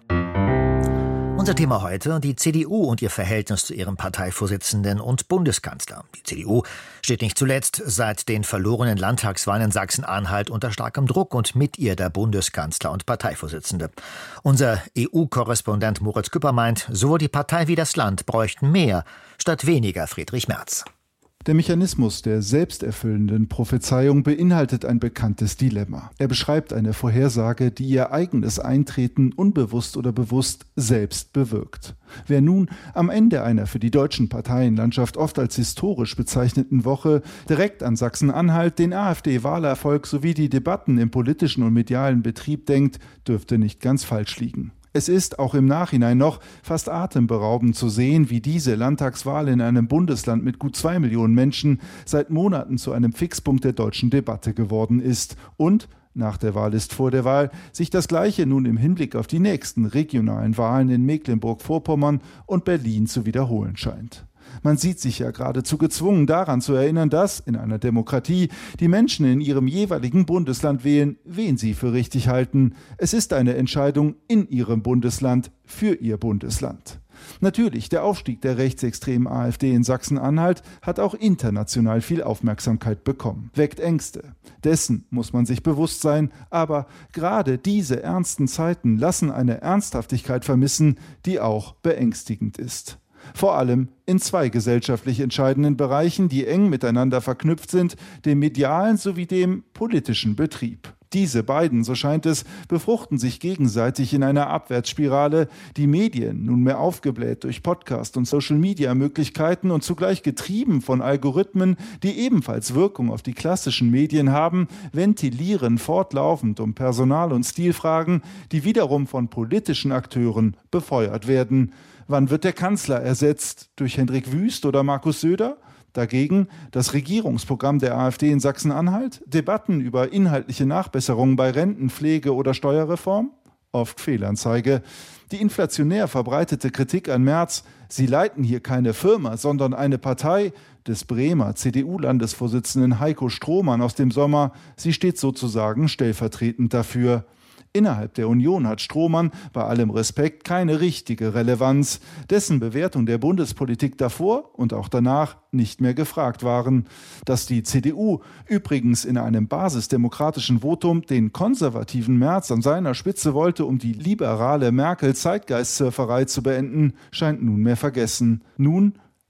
Unser Thema heute: die CDU und ihr Verhältnis zu ihrem Parteivorsitzenden und Bundeskanzler. Die CDU steht nicht zuletzt seit den verlorenen Landtagswahlen in Sachsen-Anhalt unter starkem Druck und mit ihr der Bundeskanzler und Parteivorsitzende. Unser EU-Korrespondent Moritz Küpper meint, sowohl die Partei wie das Land bräuchten mehr statt weniger Friedrich Merz. Der Mechanismus der selbsterfüllenden Prophezeiung beinhaltet ein bekanntes Dilemma. Er beschreibt eine Vorhersage, die ihr eigenes Eintreten unbewusst oder bewusst selbst bewirkt. Wer nun am Ende einer für die deutschen Parteienlandschaft oft als historisch bezeichneten Woche direkt an Sachsen-Anhalt, den AfD-Wahlerfolg sowie die Debatten im politischen und medialen Betrieb denkt, dürfte nicht ganz falsch liegen. Es ist auch im Nachhinein noch fast atemberaubend zu sehen, wie diese Landtagswahl in einem Bundesland mit gut 2 Millionen Menschen seit Monaten zu einem Fixpunkt der deutschen Debatte geworden ist und nach der Wahl ist vor der Wahl sich das Gleiche nun im Hinblick auf die nächsten regionalen Wahlen in Mecklenburg-Vorpommern und Berlin zu wiederholen scheint. Man sieht sich ja geradezu gezwungen, daran zu erinnern, dass in einer Demokratie die Menschen in ihrem jeweiligen Bundesland wählen, wen sie für richtig halten. Es ist eine Entscheidung in ihrem Bundesland für ihr Bundesland. Natürlich, der Aufstieg der rechtsextremen AfD in Sachsen-Anhalt hat auch international viel Aufmerksamkeit bekommen, weckt Ängste. Dessen muss man sich bewusst sein, aber gerade diese ernsten Zeiten lassen eine Ernsthaftigkeit vermissen, die auch beängstigend ist. Vor allem in 2 gesellschaftlich entscheidenden Bereichen, die eng miteinander verknüpft sind, dem medialen sowie dem politischen Betrieb. Diese beiden, so scheint es, befruchten sich gegenseitig in einer Abwärtsspirale, die Medien, nunmehr aufgebläht durch Podcast- und Social-Media-Möglichkeiten und zugleich getrieben von Algorithmen, die ebenfalls Wirkung auf die klassischen Medien haben, ventilieren fortlaufend um Personal- und Stilfragen, die wiederum von politischen Akteuren befeuert werden. Wann wird der Kanzler ersetzt? Durch Hendrik Wüst oder Markus Söder? Dagegen das Regierungsprogramm der AfD in Sachsen-Anhalt? Debatten über inhaltliche Nachbesserungen bei Renten, Pflege oder Steuerreform? Oft Fehlanzeige. Die inflationär verbreitete Kritik an Merz, sie leiten hier keine Firma, sondern eine Partei, des Bremer CDU-Landesvorsitzenden Heiko Strohmann aus dem Sommer, sie steht sozusagen stellvertretend dafür. Innerhalb der Union hat Strohmann bei allem Respekt keine richtige Relevanz, dessen Bewertung der Bundespolitik davor und auch danach nicht mehr gefragt waren. Dass die CDU übrigens in einem basisdemokratischen Votum den konservativen Merz an seiner Spitze wollte, um die liberale Merkel-Zeitgeist-Surferei zu beenden, scheint nunmehr vergessen. Nun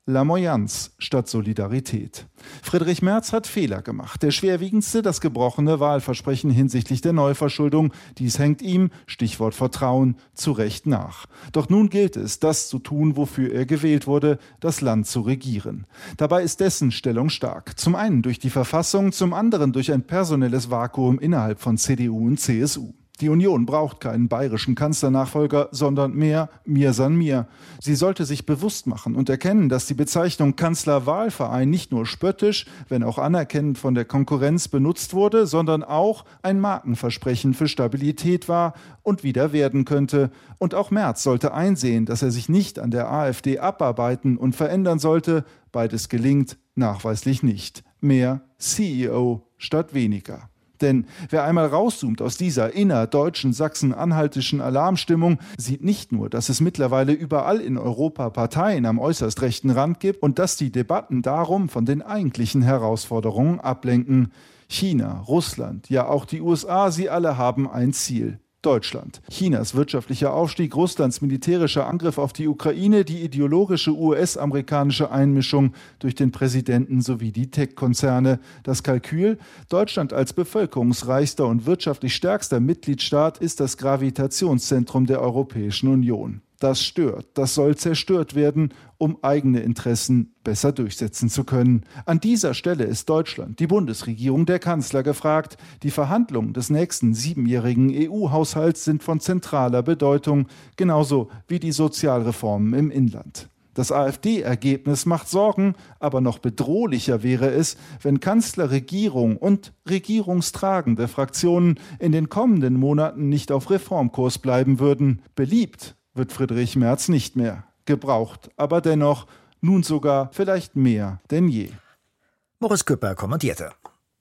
Lamoyanz statt Solidarität. Friedrich Merz hat Fehler gemacht. Der schwerwiegendste, das gebrochene Wahlversprechen hinsichtlich der Neuverschuldung. Dies hängt ihm, Stichwort Vertrauen, zu Recht nach. Doch nun gilt es, das zu tun, wofür er gewählt wurde, das Land zu regieren. Dabei ist dessen Stellung stark. Zum einen durch die Verfassung, zum anderen durch ein personelles Vakuum innerhalb von CDU und CSU. Die Union braucht keinen bayerischen Kanzlernachfolger, sondern mehr Mir san mir. Sie sollte sich bewusst machen und erkennen, dass die Bezeichnung Kanzlerwahlverein nicht nur spöttisch, wenn auch anerkennend von der Konkurrenz benutzt wurde, sondern auch ein Markenversprechen für Stabilität war und wieder werden könnte. Und auch Merz sollte einsehen, dass er sich nicht an der AfD abarbeiten und verändern sollte. Beides gelingt nachweislich nicht. Mehr CEO statt weniger. Denn wer einmal rauszoomt aus dieser innerdeutschen, sachsen-anhaltischen Alarmstimmung, sieht nicht nur, dass es mittlerweile überall in Europa Parteien am äußerst rechten Rand gibt und dass die Debatten darum von den eigentlichen Herausforderungen ablenken. China, Russland, ja auch die USA, sie alle haben ein Ziel. Deutschland. Chinas wirtschaftlicher Aufstieg, Russlands militärischer Angriff auf die Ukraine, die ideologische US-amerikanische Einmischung durch den Präsidenten sowie die Tech-Konzerne. Das Kalkül: Deutschland als bevölkerungsreichster und wirtschaftlich stärkster Mitgliedstaat ist das Gravitationszentrum der Europäischen Union. Das stört, das soll zerstört werden, um eigene Interessen besser durchsetzen zu können. An dieser Stelle ist Deutschland, die Bundesregierung, der Kanzler gefragt. Die Verhandlungen des nächsten 7-jährigen EU-Haushalts sind von zentraler Bedeutung, genauso wie die Sozialreformen im Inland. Das AfD-Ergebnis macht Sorgen, aber noch bedrohlicher wäre es, wenn Kanzler, Regierung und regierungstragende Fraktionen in den kommenden Monaten nicht auf Reformkurs bleiben würden. Beliebt wird Friedrich Merz nicht mehr. Gebraucht, aber dennoch nun sogar vielleicht mehr denn je. Moritz Küpper kommentierte.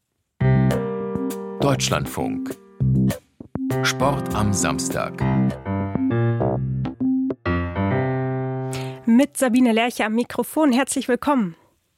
Deutschlandfunk. Sport am Samstag. Mit Sabine Lerche am Mikrofon. Herzlich willkommen.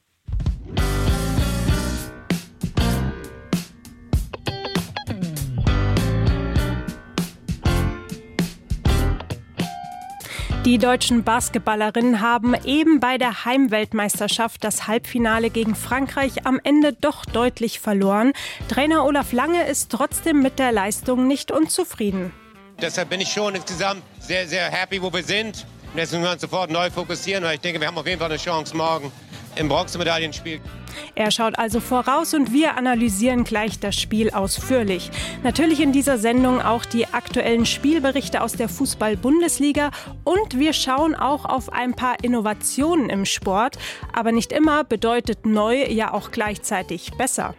Die deutschen Basketballerinnen haben eben bei der Heimweltmeisterschaft das Halbfinale gegen Frankreich am Ende doch deutlich verloren. Trainer Olaf Lange ist trotzdem mit der Leistung nicht unzufrieden. Deshalb bin ich schon insgesamt sehr, sehr happy, wo wir sind. Und jetzt müssen wir uns sofort neu fokussieren, weil ich denke, wir haben auf jeden Fall eine Chance morgen im Bronzemedaillenspiel. Er schaut also voraus und wir analysieren gleich das Spiel ausführlich. Natürlich in dieser Sendung auch die aktuellen Spielberichte aus der Fußball-Bundesliga und wir schauen auch auf ein paar Innovationen im Sport. Aber nicht immer bedeutet neu ja auch gleichzeitig besser.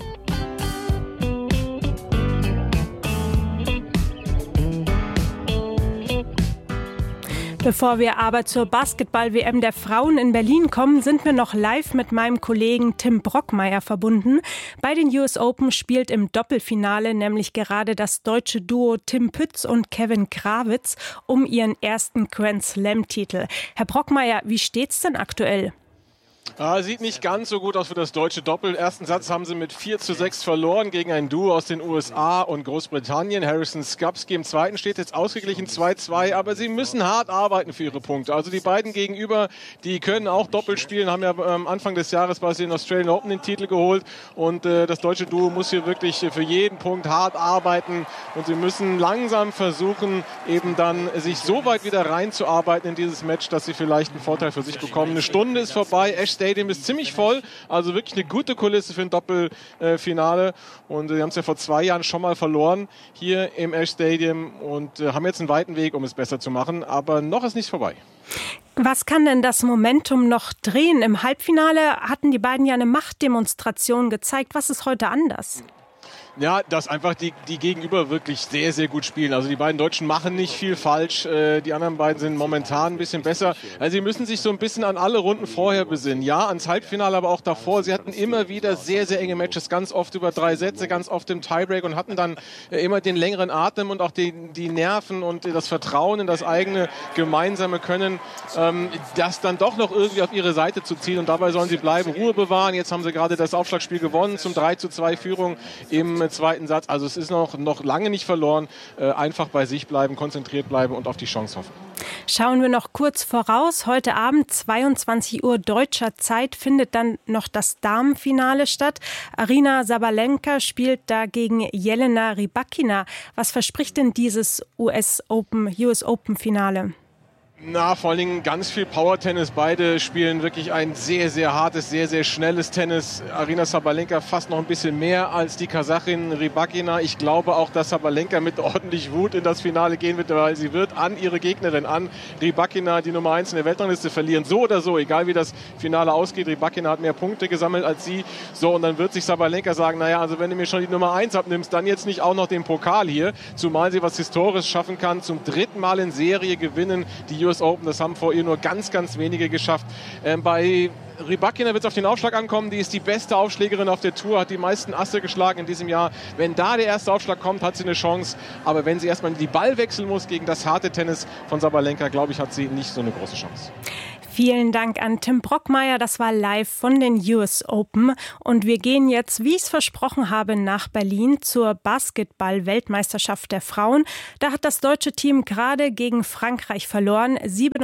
Bevor wir aber zur Basketball-WM der Frauen in Berlin kommen, sind wir noch live mit meinem Kollegen Tim Brockmeier verbunden. Bei den US Open spielt im Doppelfinale nämlich gerade das deutsche Duo Tim Pütz und Kevin Krawitz um ihren ersten Grand-Slam-Titel. Herr Brockmeier, wie steht's denn aktuell? Sieht nicht ganz so gut aus für das deutsche Doppel. Ersten Satz haben sie mit 4:6 verloren gegen ein Duo aus den USA und Großbritannien. Harrison Skapski im zweiten steht jetzt ausgeglichen 2:2, aber sie müssen hart arbeiten für ihre Punkte. Also die beiden gegenüber, die können auch Doppel spielen, haben ja am Anfang des Jahres bei den Australian Open den Titel geholt und das deutsche Duo muss hier wirklich für jeden Punkt hart arbeiten und sie müssen langsam versuchen, eben dann sich so weit wieder reinzuarbeiten in dieses Match, dass sie vielleicht einen Vorteil für sich bekommen. Eine Stunde ist vorbei, Stadium ist ziemlich voll, also wirklich eine gute Kulisse für ein Doppelfinale und sie haben es ja vor 2 Jahren schon mal verloren hier im Ash Stadium und haben jetzt einen weiten Weg, um es besser zu machen, aber noch ist nichts vorbei. Was kann denn das Momentum noch drehen? Im Halbfinale hatten die beiden ja eine Machtdemonstration gezeigt. Was ist heute anders? Ja, dass einfach die Gegenüber wirklich sehr, sehr gut spielen. Also die beiden Deutschen machen nicht viel falsch. Die anderen beiden sind momentan ein bisschen besser. Also sie müssen sich so ein bisschen an alle Runden vorher besinnen. Ja, ans Halbfinale, aber auch davor. Sie hatten immer wieder sehr, sehr enge Matches, ganz oft über 3 Sätze, ganz oft im Tiebreak und hatten dann immer den längeren Atem und auch die Nerven und das Vertrauen in das eigene gemeinsame Können, das dann doch noch irgendwie auf ihre Seite zu ziehen. Und dabei sollen sie bleiben, Ruhe bewahren. Jetzt haben sie gerade das Aufschlagspiel gewonnen zum 3:2 Führung im zweiten Satz. Also es ist noch lange nicht verloren. Einfach bei sich bleiben, konzentriert bleiben und auf die Chance hoffen. Schauen wir noch kurz voraus. Heute Abend, 22 Uhr deutscher Zeit, findet dann noch das Damenfinale statt. Aryna Sabalenka spielt da gegen Jelena Rybakina. Was verspricht denn dieses US Open Finale? Vor allen Dingen ganz viel Power-Tennis. Beide spielen wirklich ein sehr, sehr hartes, sehr, sehr schnelles Tennis. Aryna Sabalenka fast noch ein bisschen mehr als die Kasachin Rybakina. Ich glaube auch, dass Sabalenka mit ordentlich Wut in das Finale gehen wird, weil sie wird an ihre Gegnerin, an Rybakina, die Nummer 1 in der Weltrangliste, verlieren. So oder so, egal wie das Finale ausgeht. Rybakina hat mehr Punkte gesammelt als sie. So, und dann wird sich Sabalenka sagen, also wenn du mir schon die Nummer 1 abnimmst, dann jetzt nicht auch noch den Pokal hier. Zumal sie was Historisches schaffen kann. Zum 3. Mal in Serie gewinnen die US Open. Das haben vor ihr nur ganz, ganz wenige geschafft. Bei Rybakina wird es auf den Aufschlag ankommen. Die ist die beste Aufschlägerin auf der Tour, hat die meisten Asse geschlagen in diesem Jahr. Wenn da der erste Aufschlag kommt, hat sie eine Chance. Aber wenn sie erstmal die Ball wechseln muss gegen das harte Tennis von Sabalenka, glaube ich, hat sie nicht so eine große Chance. Vielen Dank an Tim Brockmeier. Das war live von den US Open. Und wir gehen jetzt, wie ich es versprochen habe, nach Berlin zur Basketball-Weltmeisterschaft der Frauen. Da hat das deutsche Team gerade gegen Frankreich verloren,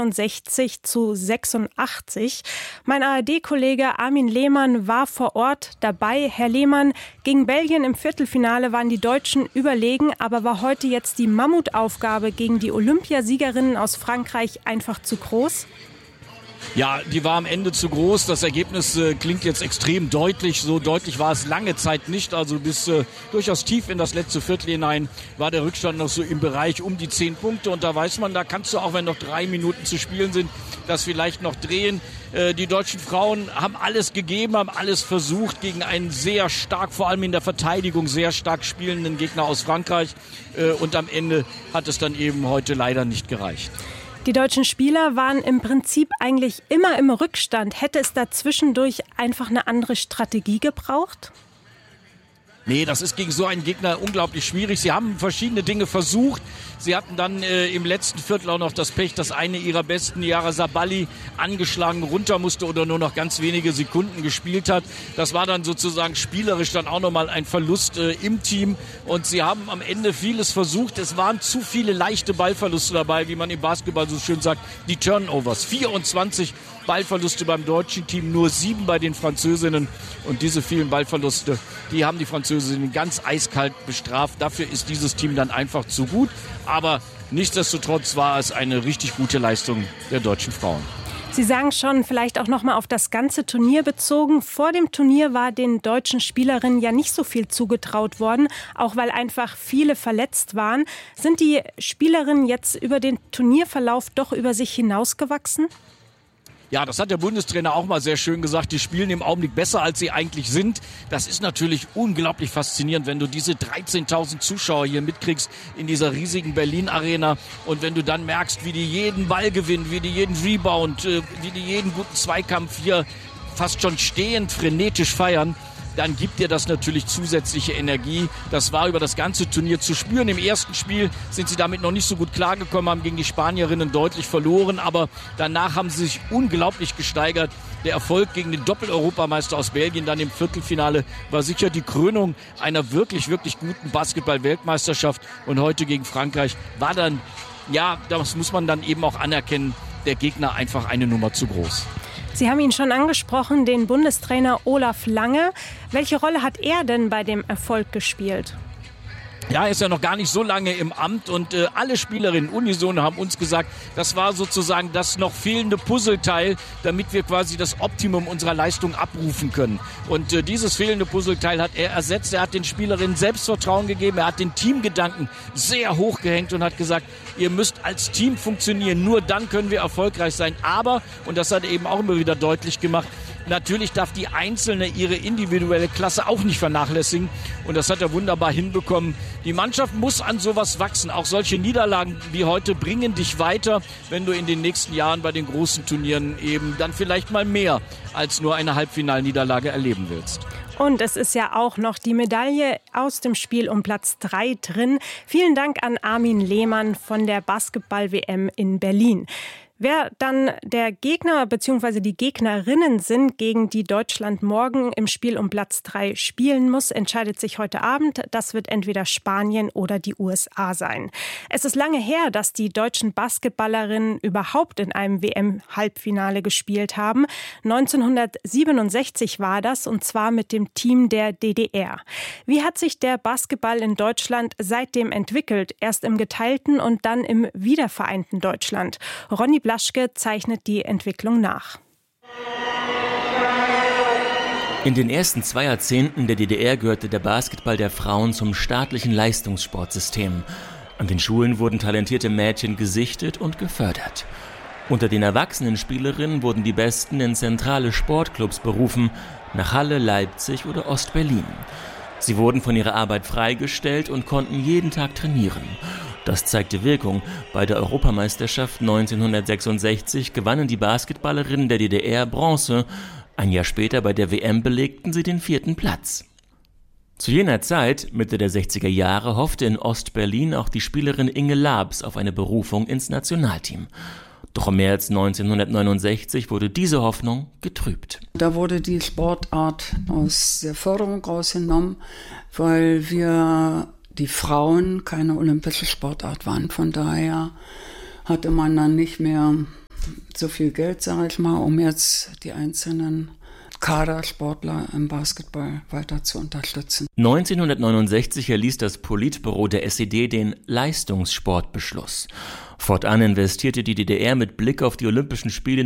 67-86. Mein ARD-Kollege Armin Lehmann war vor Ort dabei. Herr Lehmann, gegen Belgien im Viertelfinale waren die Deutschen überlegen, aber war heute jetzt die Mammutaufgabe gegen die Olympiasiegerinnen aus Frankreich einfach zu groß? Ja, die war am Ende zu groß. Das Ergebnis klingt jetzt extrem deutlich. So deutlich war es lange Zeit nicht. Also bis durchaus tief in das letzte Viertel hinein war der Rückstand noch so im Bereich um die 10 Punkte. Und da weiß man, da kannst du auch, wenn noch 3 Minuten zu spielen sind, das vielleicht noch drehen. Die deutschen Frauen haben alles gegeben, haben alles versucht gegen einen sehr stark, vor allem in der Verteidigung, sehr stark spielenden Gegner aus Frankreich. Und am Ende hat es dann eben heute leider nicht gereicht. Die deutschen Spieler waren im Prinzip eigentlich immer im Rückstand. Hätte es da zwischendurch einfach eine andere Strategie gebraucht? Nee, das ist gegen so einen Gegner unglaublich schwierig. Sie haben verschiedene Dinge versucht. Sie hatten dann im letzten Viertel auch noch das Pech, dass eine ihrer besten, Yara Sabali, angeschlagen runter musste oder nur noch ganz wenige Sekunden gespielt hat. Das war dann sozusagen spielerisch dann auch nochmal ein Verlust im Team. Und sie haben am Ende vieles versucht. Es waren zu viele leichte Ballverluste dabei, wie man im Basketball so schön sagt. Die Turnovers, 24 Ballverluste beim deutschen Team, nur 7 bei den Französinnen. Und diese vielen Ballverluste, die haben die Französinnen ganz eiskalt bestraft. Dafür ist dieses Team dann einfach zu gut. Aber nichtsdestotrotz war es eine richtig gute Leistung der deutschen Frauen. Sie sagen schon, vielleicht auch noch mal auf das ganze Turnier bezogen. Vor dem Turnier war den deutschen Spielerinnen ja nicht so viel zugetraut worden, auch weil einfach viele verletzt waren. Sind die Spielerinnen jetzt über den Turnierverlauf doch über sich hinausgewachsen? Ja, das hat der Bundestrainer auch mal sehr schön gesagt. Die spielen im Augenblick besser, als sie eigentlich sind. Das ist natürlich unglaublich faszinierend, wenn du diese 13.000 Zuschauer hier mitkriegst in dieser riesigen Berlin-Arena. Und wenn du dann merkst, wie die jeden Ball gewinnen, wie die jeden Rebound, wie die jeden guten Zweikampf hier fast schon stehend frenetisch feiern, dann gibt dir das natürlich zusätzliche Energie. Das war über das ganze Turnier zu spüren. Im ersten Spiel sind sie damit noch nicht so gut klargekommen, haben gegen die Spanierinnen deutlich verloren, aber danach haben sie sich unglaublich gesteigert. Der Erfolg gegen den Doppel-Europameister aus Belgien dann im Viertelfinale war sicher die Krönung einer wirklich, wirklich guten Basketball-Weltmeisterschaft. Und heute gegen Frankreich war dann, ja, das muss man dann eben auch anerkennen, der Gegner einfach eine Nummer zu groß. Sie haben ihn schon angesprochen, den Bundestrainer Olaf Lange. Welche Rolle hat er denn bei dem Erfolg gespielt? Ja, er ist ja noch gar nicht so lange im Amt und alle Spielerinnen unisono haben uns gesagt, das war sozusagen das noch fehlende Puzzleteil, damit wir quasi das Optimum unserer Leistung abrufen können. Und dieses fehlende Puzzleteil hat er ersetzt. Er hat den Spielerinnen Selbstvertrauen gegeben, er hat den Teamgedanken sehr hoch gehängt und hat gesagt, ihr müsst als Team funktionieren, nur dann können wir erfolgreich sein. Aber, und das hat er eben auch immer wieder deutlich gemacht, natürlich darf die Einzelne ihre individuelle Klasse auch nicht vernachlässigen. Und das hat er wunderbar hinbekommen. Die Mannschaft muss an sowas wachsen. Auch solche Niederlagen wie heute bringen dich weiter, wenn du in den nächsten Jahren bei den großen Turnieren eben dann vielleicht mal mehr als nur eine Halbfinalniederlage erleben willst. Und es ist ja auch noch die Medaille aus dem Spiel um Platz 3 drin. Vielen Dank an Armin Lehmann von der Basketball-WM in Berlin. Wer dann der Gegner bzw. die Gegnerinnen sind, gegen die Deutschland morgen im Spiel um Platz 3 spielen muss, entscheidet sich heute Abend. Das wird entweder Spanien oder die USA sein. Es ist lange her, dass die deutschen Basketballerinnen überhaupt in einem WM-Halbfinale gespielt haben. 1967 war das, und zwar mit dem Team der DDR. Wie hat sich der Basketball in Deutschland seitdem entwickelt? Erst im geteilten und dann im wiedervereinten Deutschland. Ronny Blaschke zeichnet die Entwicklung nach. In den ersten 2 Jahrzehnten der DDR gehörte der Basketball der Frauen zum staatlichen Leistungssportsystem. An den Schulen wurden talentierte Mädchen gesichtet und gefördert. Unter den erwachsenen Spielerinnen wurden die Besten in zentrale Sportclubs berufen, nach Halle, Leipzig oder Ostberlin. Sie wurden von ihrer Arbeit freigestellt und konnten jeden Tag trainieren. Das zeigte Wirkung. Bei der Europameisterschaft 1966 gewannen die Basketballerinnen der DDR Bronze. Ein Jahr später bei der WM belegten sie den 4. Platz. Zu jener Zeit, Mitte der 60er Jahre, hoffte in Ostberlin auch die Spielerin Inge Labs auf eine Berufung ins Nationalteam. Doch im März 1969 wurde diese Hoffnung getrübt. Da wurde die Sportart aus der Förderung rausgenommen, weil die Frauen keine olympische Sportart waren. Von daher hatte man dann nicht mehr so viel Geld, sage ich mal, um jetzt die einzelnen Kadersportler im Basketball weiter zu unterstützen. 1969 erließ das Politbüro der SED den Leistungssportbeschluss. Fortan investierte die DDR mit Blick auf die Olympischen Spiele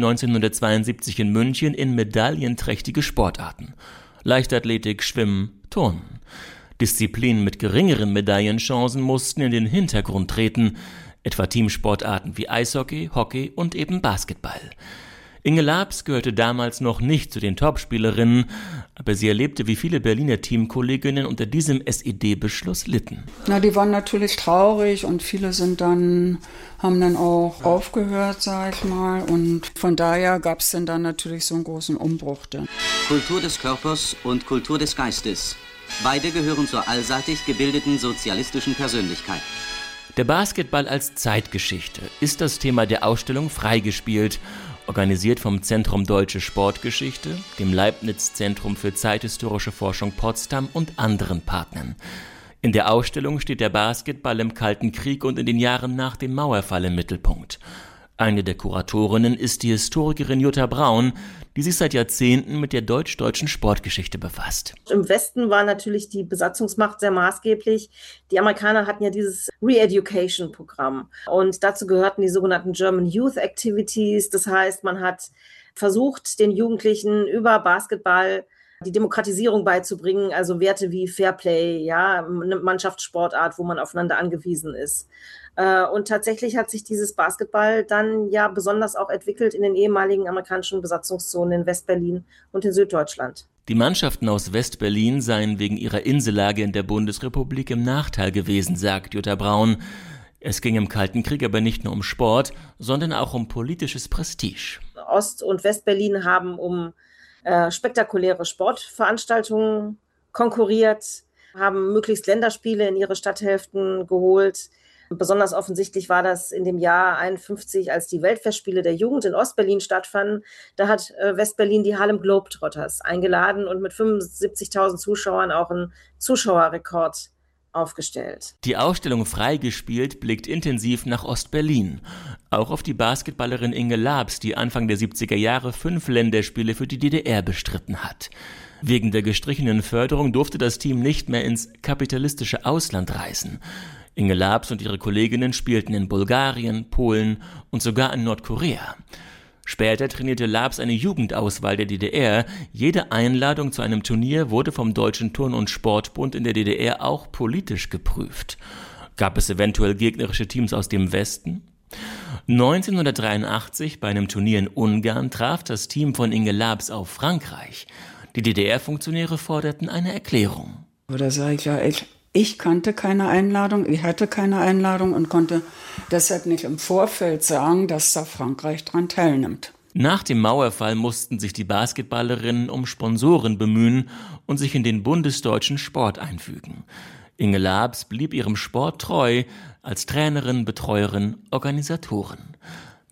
1972 in München in medaillenträchtige Sportarten. Leichtathletik, Schwimmen, Turnen. Disziplinen mit geringeren Medaillenchancen mussten in den Hintergrund treten, etwa Teamsportarten wie Eishockey, Hockey und eben Basketball. Inge Labs gehörte damals noch nicht zu den Topspielerinnen, aber sie erlebte, wie viele Berliner Teamkolleginnen unter diesem SED-Beschluss litten. Die waren natürlich traurig und viele haben dann auch aufgehört, sag ich mal. Und von daher gab es dann natürlich so einen großen Umbruch. Kultur des Körpers und Kultur des Geistes. Beide gehören zur allseitig gebildeten sozialistischen Persönlichkeit. Der Basketball als Zeitgeschichte ist das Thema der Ausstellung Freigespielt, organisiert vom Zentrum Deutsche Sportgeschichte, dem Leibniz-Zentrum für zeithistorische Forschung Potsdam und anderen Partnern. In der Ausstellung steht der Basketball im Kalten Krieg und in den Jahren nach dem Mauerfall im Mittelpunkt. Eine der Kuratorinnen ist die Historikerin Jutta Braun, die sich seit Jahrzehnten mit der deutsch-deutschen Sportgeschichte befasst. Im Westen war natürlich die Besatzungsmacht sehr maßgeblich. Die Amerikaner hatten ja dieses Re-Education-Programm und dazu gehörten die sogenannten German Youth Activities. Das heißt, man hat versucht, den Jugendlichen über Basketball die Demokratisierung beizubringen, also Werte wie Fairplay, ja, eine Mannschaftssportart, wo man aufeinander angewiesen ist. Und tatsächlich hat sich dieses Basketball dann ja besonders auch entwickelt in den ehemaligen amerikanischen Besatzungszonen in Westberlin und in Süddeutschland. Die Mannschaften aus Westberlin seien wegen ihrer Insellage in der Bundesrepublik im Nachteil gewesen, sagt Jutta Braun. Es ging im Kalten Krieg aber nicht nur um Sport, sondern auch um politisches Prestige. Ost- und Westberlin haben um spektakuläre Sportveranstaltungen konkurriert, haben möglichst Länderspiele in ihre Stadthälften geholt. Besonders offensichtlich war das in dem Jahr 1951, als die Weltfestspiele der Jugend in Ostberlin stattfanden. Da hat Westberlin die Harlem Globetrotters eingeladen und mit 75.000 Zuschauern auch einen Zuschauerrekord aufgestellt. Die Ausstellung Freigespielt blickt intensiv nach Ostberlin. Auch auf die Basketballerin Inge Labs, die Anfang der 70er Jahre 5 Länderspiele für die DDR bestritten hat. Wegen der gestrichenen Förderung durfte das Team nicht mehr ins kapitalistische Ausland reisen. Inge Labs und ihre Kolleginnen spielten in Bulgarien, Polen und sogar in Nordkorea. Später trainierte Labs eine Jugendauswahl der DDR. Jede Einladung zu einem Turnier wurde vom Deutschen Turn- und Sportbund in der DDR auch politisch geprüft. Gab es eventuell gegnerische Teams aus dem Westen? 1983 bei einem Turnier in Ungarn traf das Team von Inge Labs auf Frankreich. Die DDR-Funktionäre forderten eine Erklärung. Da sage ich ja, ich kannte keine Einladung, ich hatte keine Einladung und konnte deshalb nicht im Vorfeld sagen, dass da Frankreich dran teilnimmt. Nach dem Mauerfall mussten sich die Basketballerinnen um Sponsoren bemühen und sich in den bundesdeutschen Sport einfügen. Inge Labs blieb ihrem Sport treu als Trainerin, Betreuerin, Organisatorin.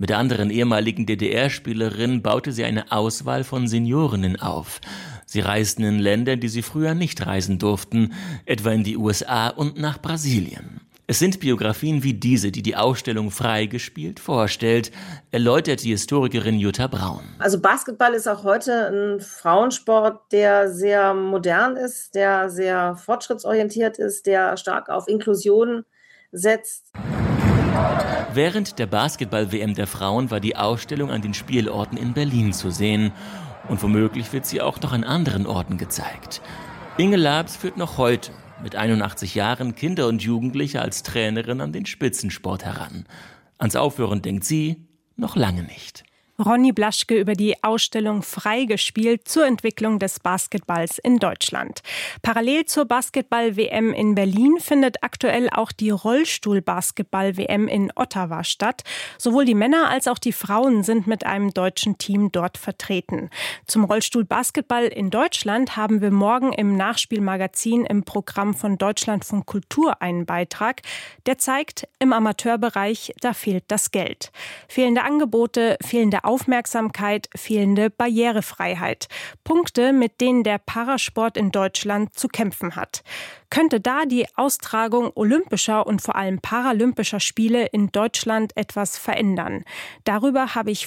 Mit anderen ehemaligen DDR-Spielerinnen baute sie eine Auswahl von Seniorinnen auf. Sie reisten in Länder, die sie früher nicht reisen durften, etwa in die USA und nach Brasilien. Es sind Biografien wie diese, die die Ausstellung Freigespielt vorstellt, erläutert die Historikerin Jutta Braun. Also Basketball ist auch heute ein Frauensport, der sehr modern ist, der sehr fortschrittsorientiert ist, der stark auf Inklusion setzt. Während der Basketball-WM der Frauen war die Ausstellung an den Spielorten in Berlin zu sehen. Und womöglich wird sie auch noch an anderen Orten gezeigt. Inge Labs führt noch heute mit 81 Jahren Kinder und Jugendliche als Trainerin an den Spitzensport heran. Ans Aufhören denkt sie noch lange nicht. Ronny Blaschke über die Ausstellung Freigespielt zur Entwicklung des Basketballs in Deutschland. Parallel zur Basketball-WM in Berlin findet aktuell auch die Rollstuhl-Basketball-WM in Ottawa statt. Sowohl die Männer als auch die Frauen sind mit einem deutschen Team dort vertreten. Zum Rollstuhl-Basketball in Deutschland haben wir morgen im Nachspielmagazin im Programm von Deutschlandfunk Kultur einen Beitrag, der zeigt, im Amateurbereich, da fehlt das Geld. Fehlende Angebote, fehlende Aufmerksamkeit, fehlende Barrierefreiheit. Punkte, mit denen der Parasport in Deutschland zu kämpfen hat. Könnte da die Austragung olympischer und vor allem paralympischer Spiele in Deutschland etwas verändern? Darüber habe ich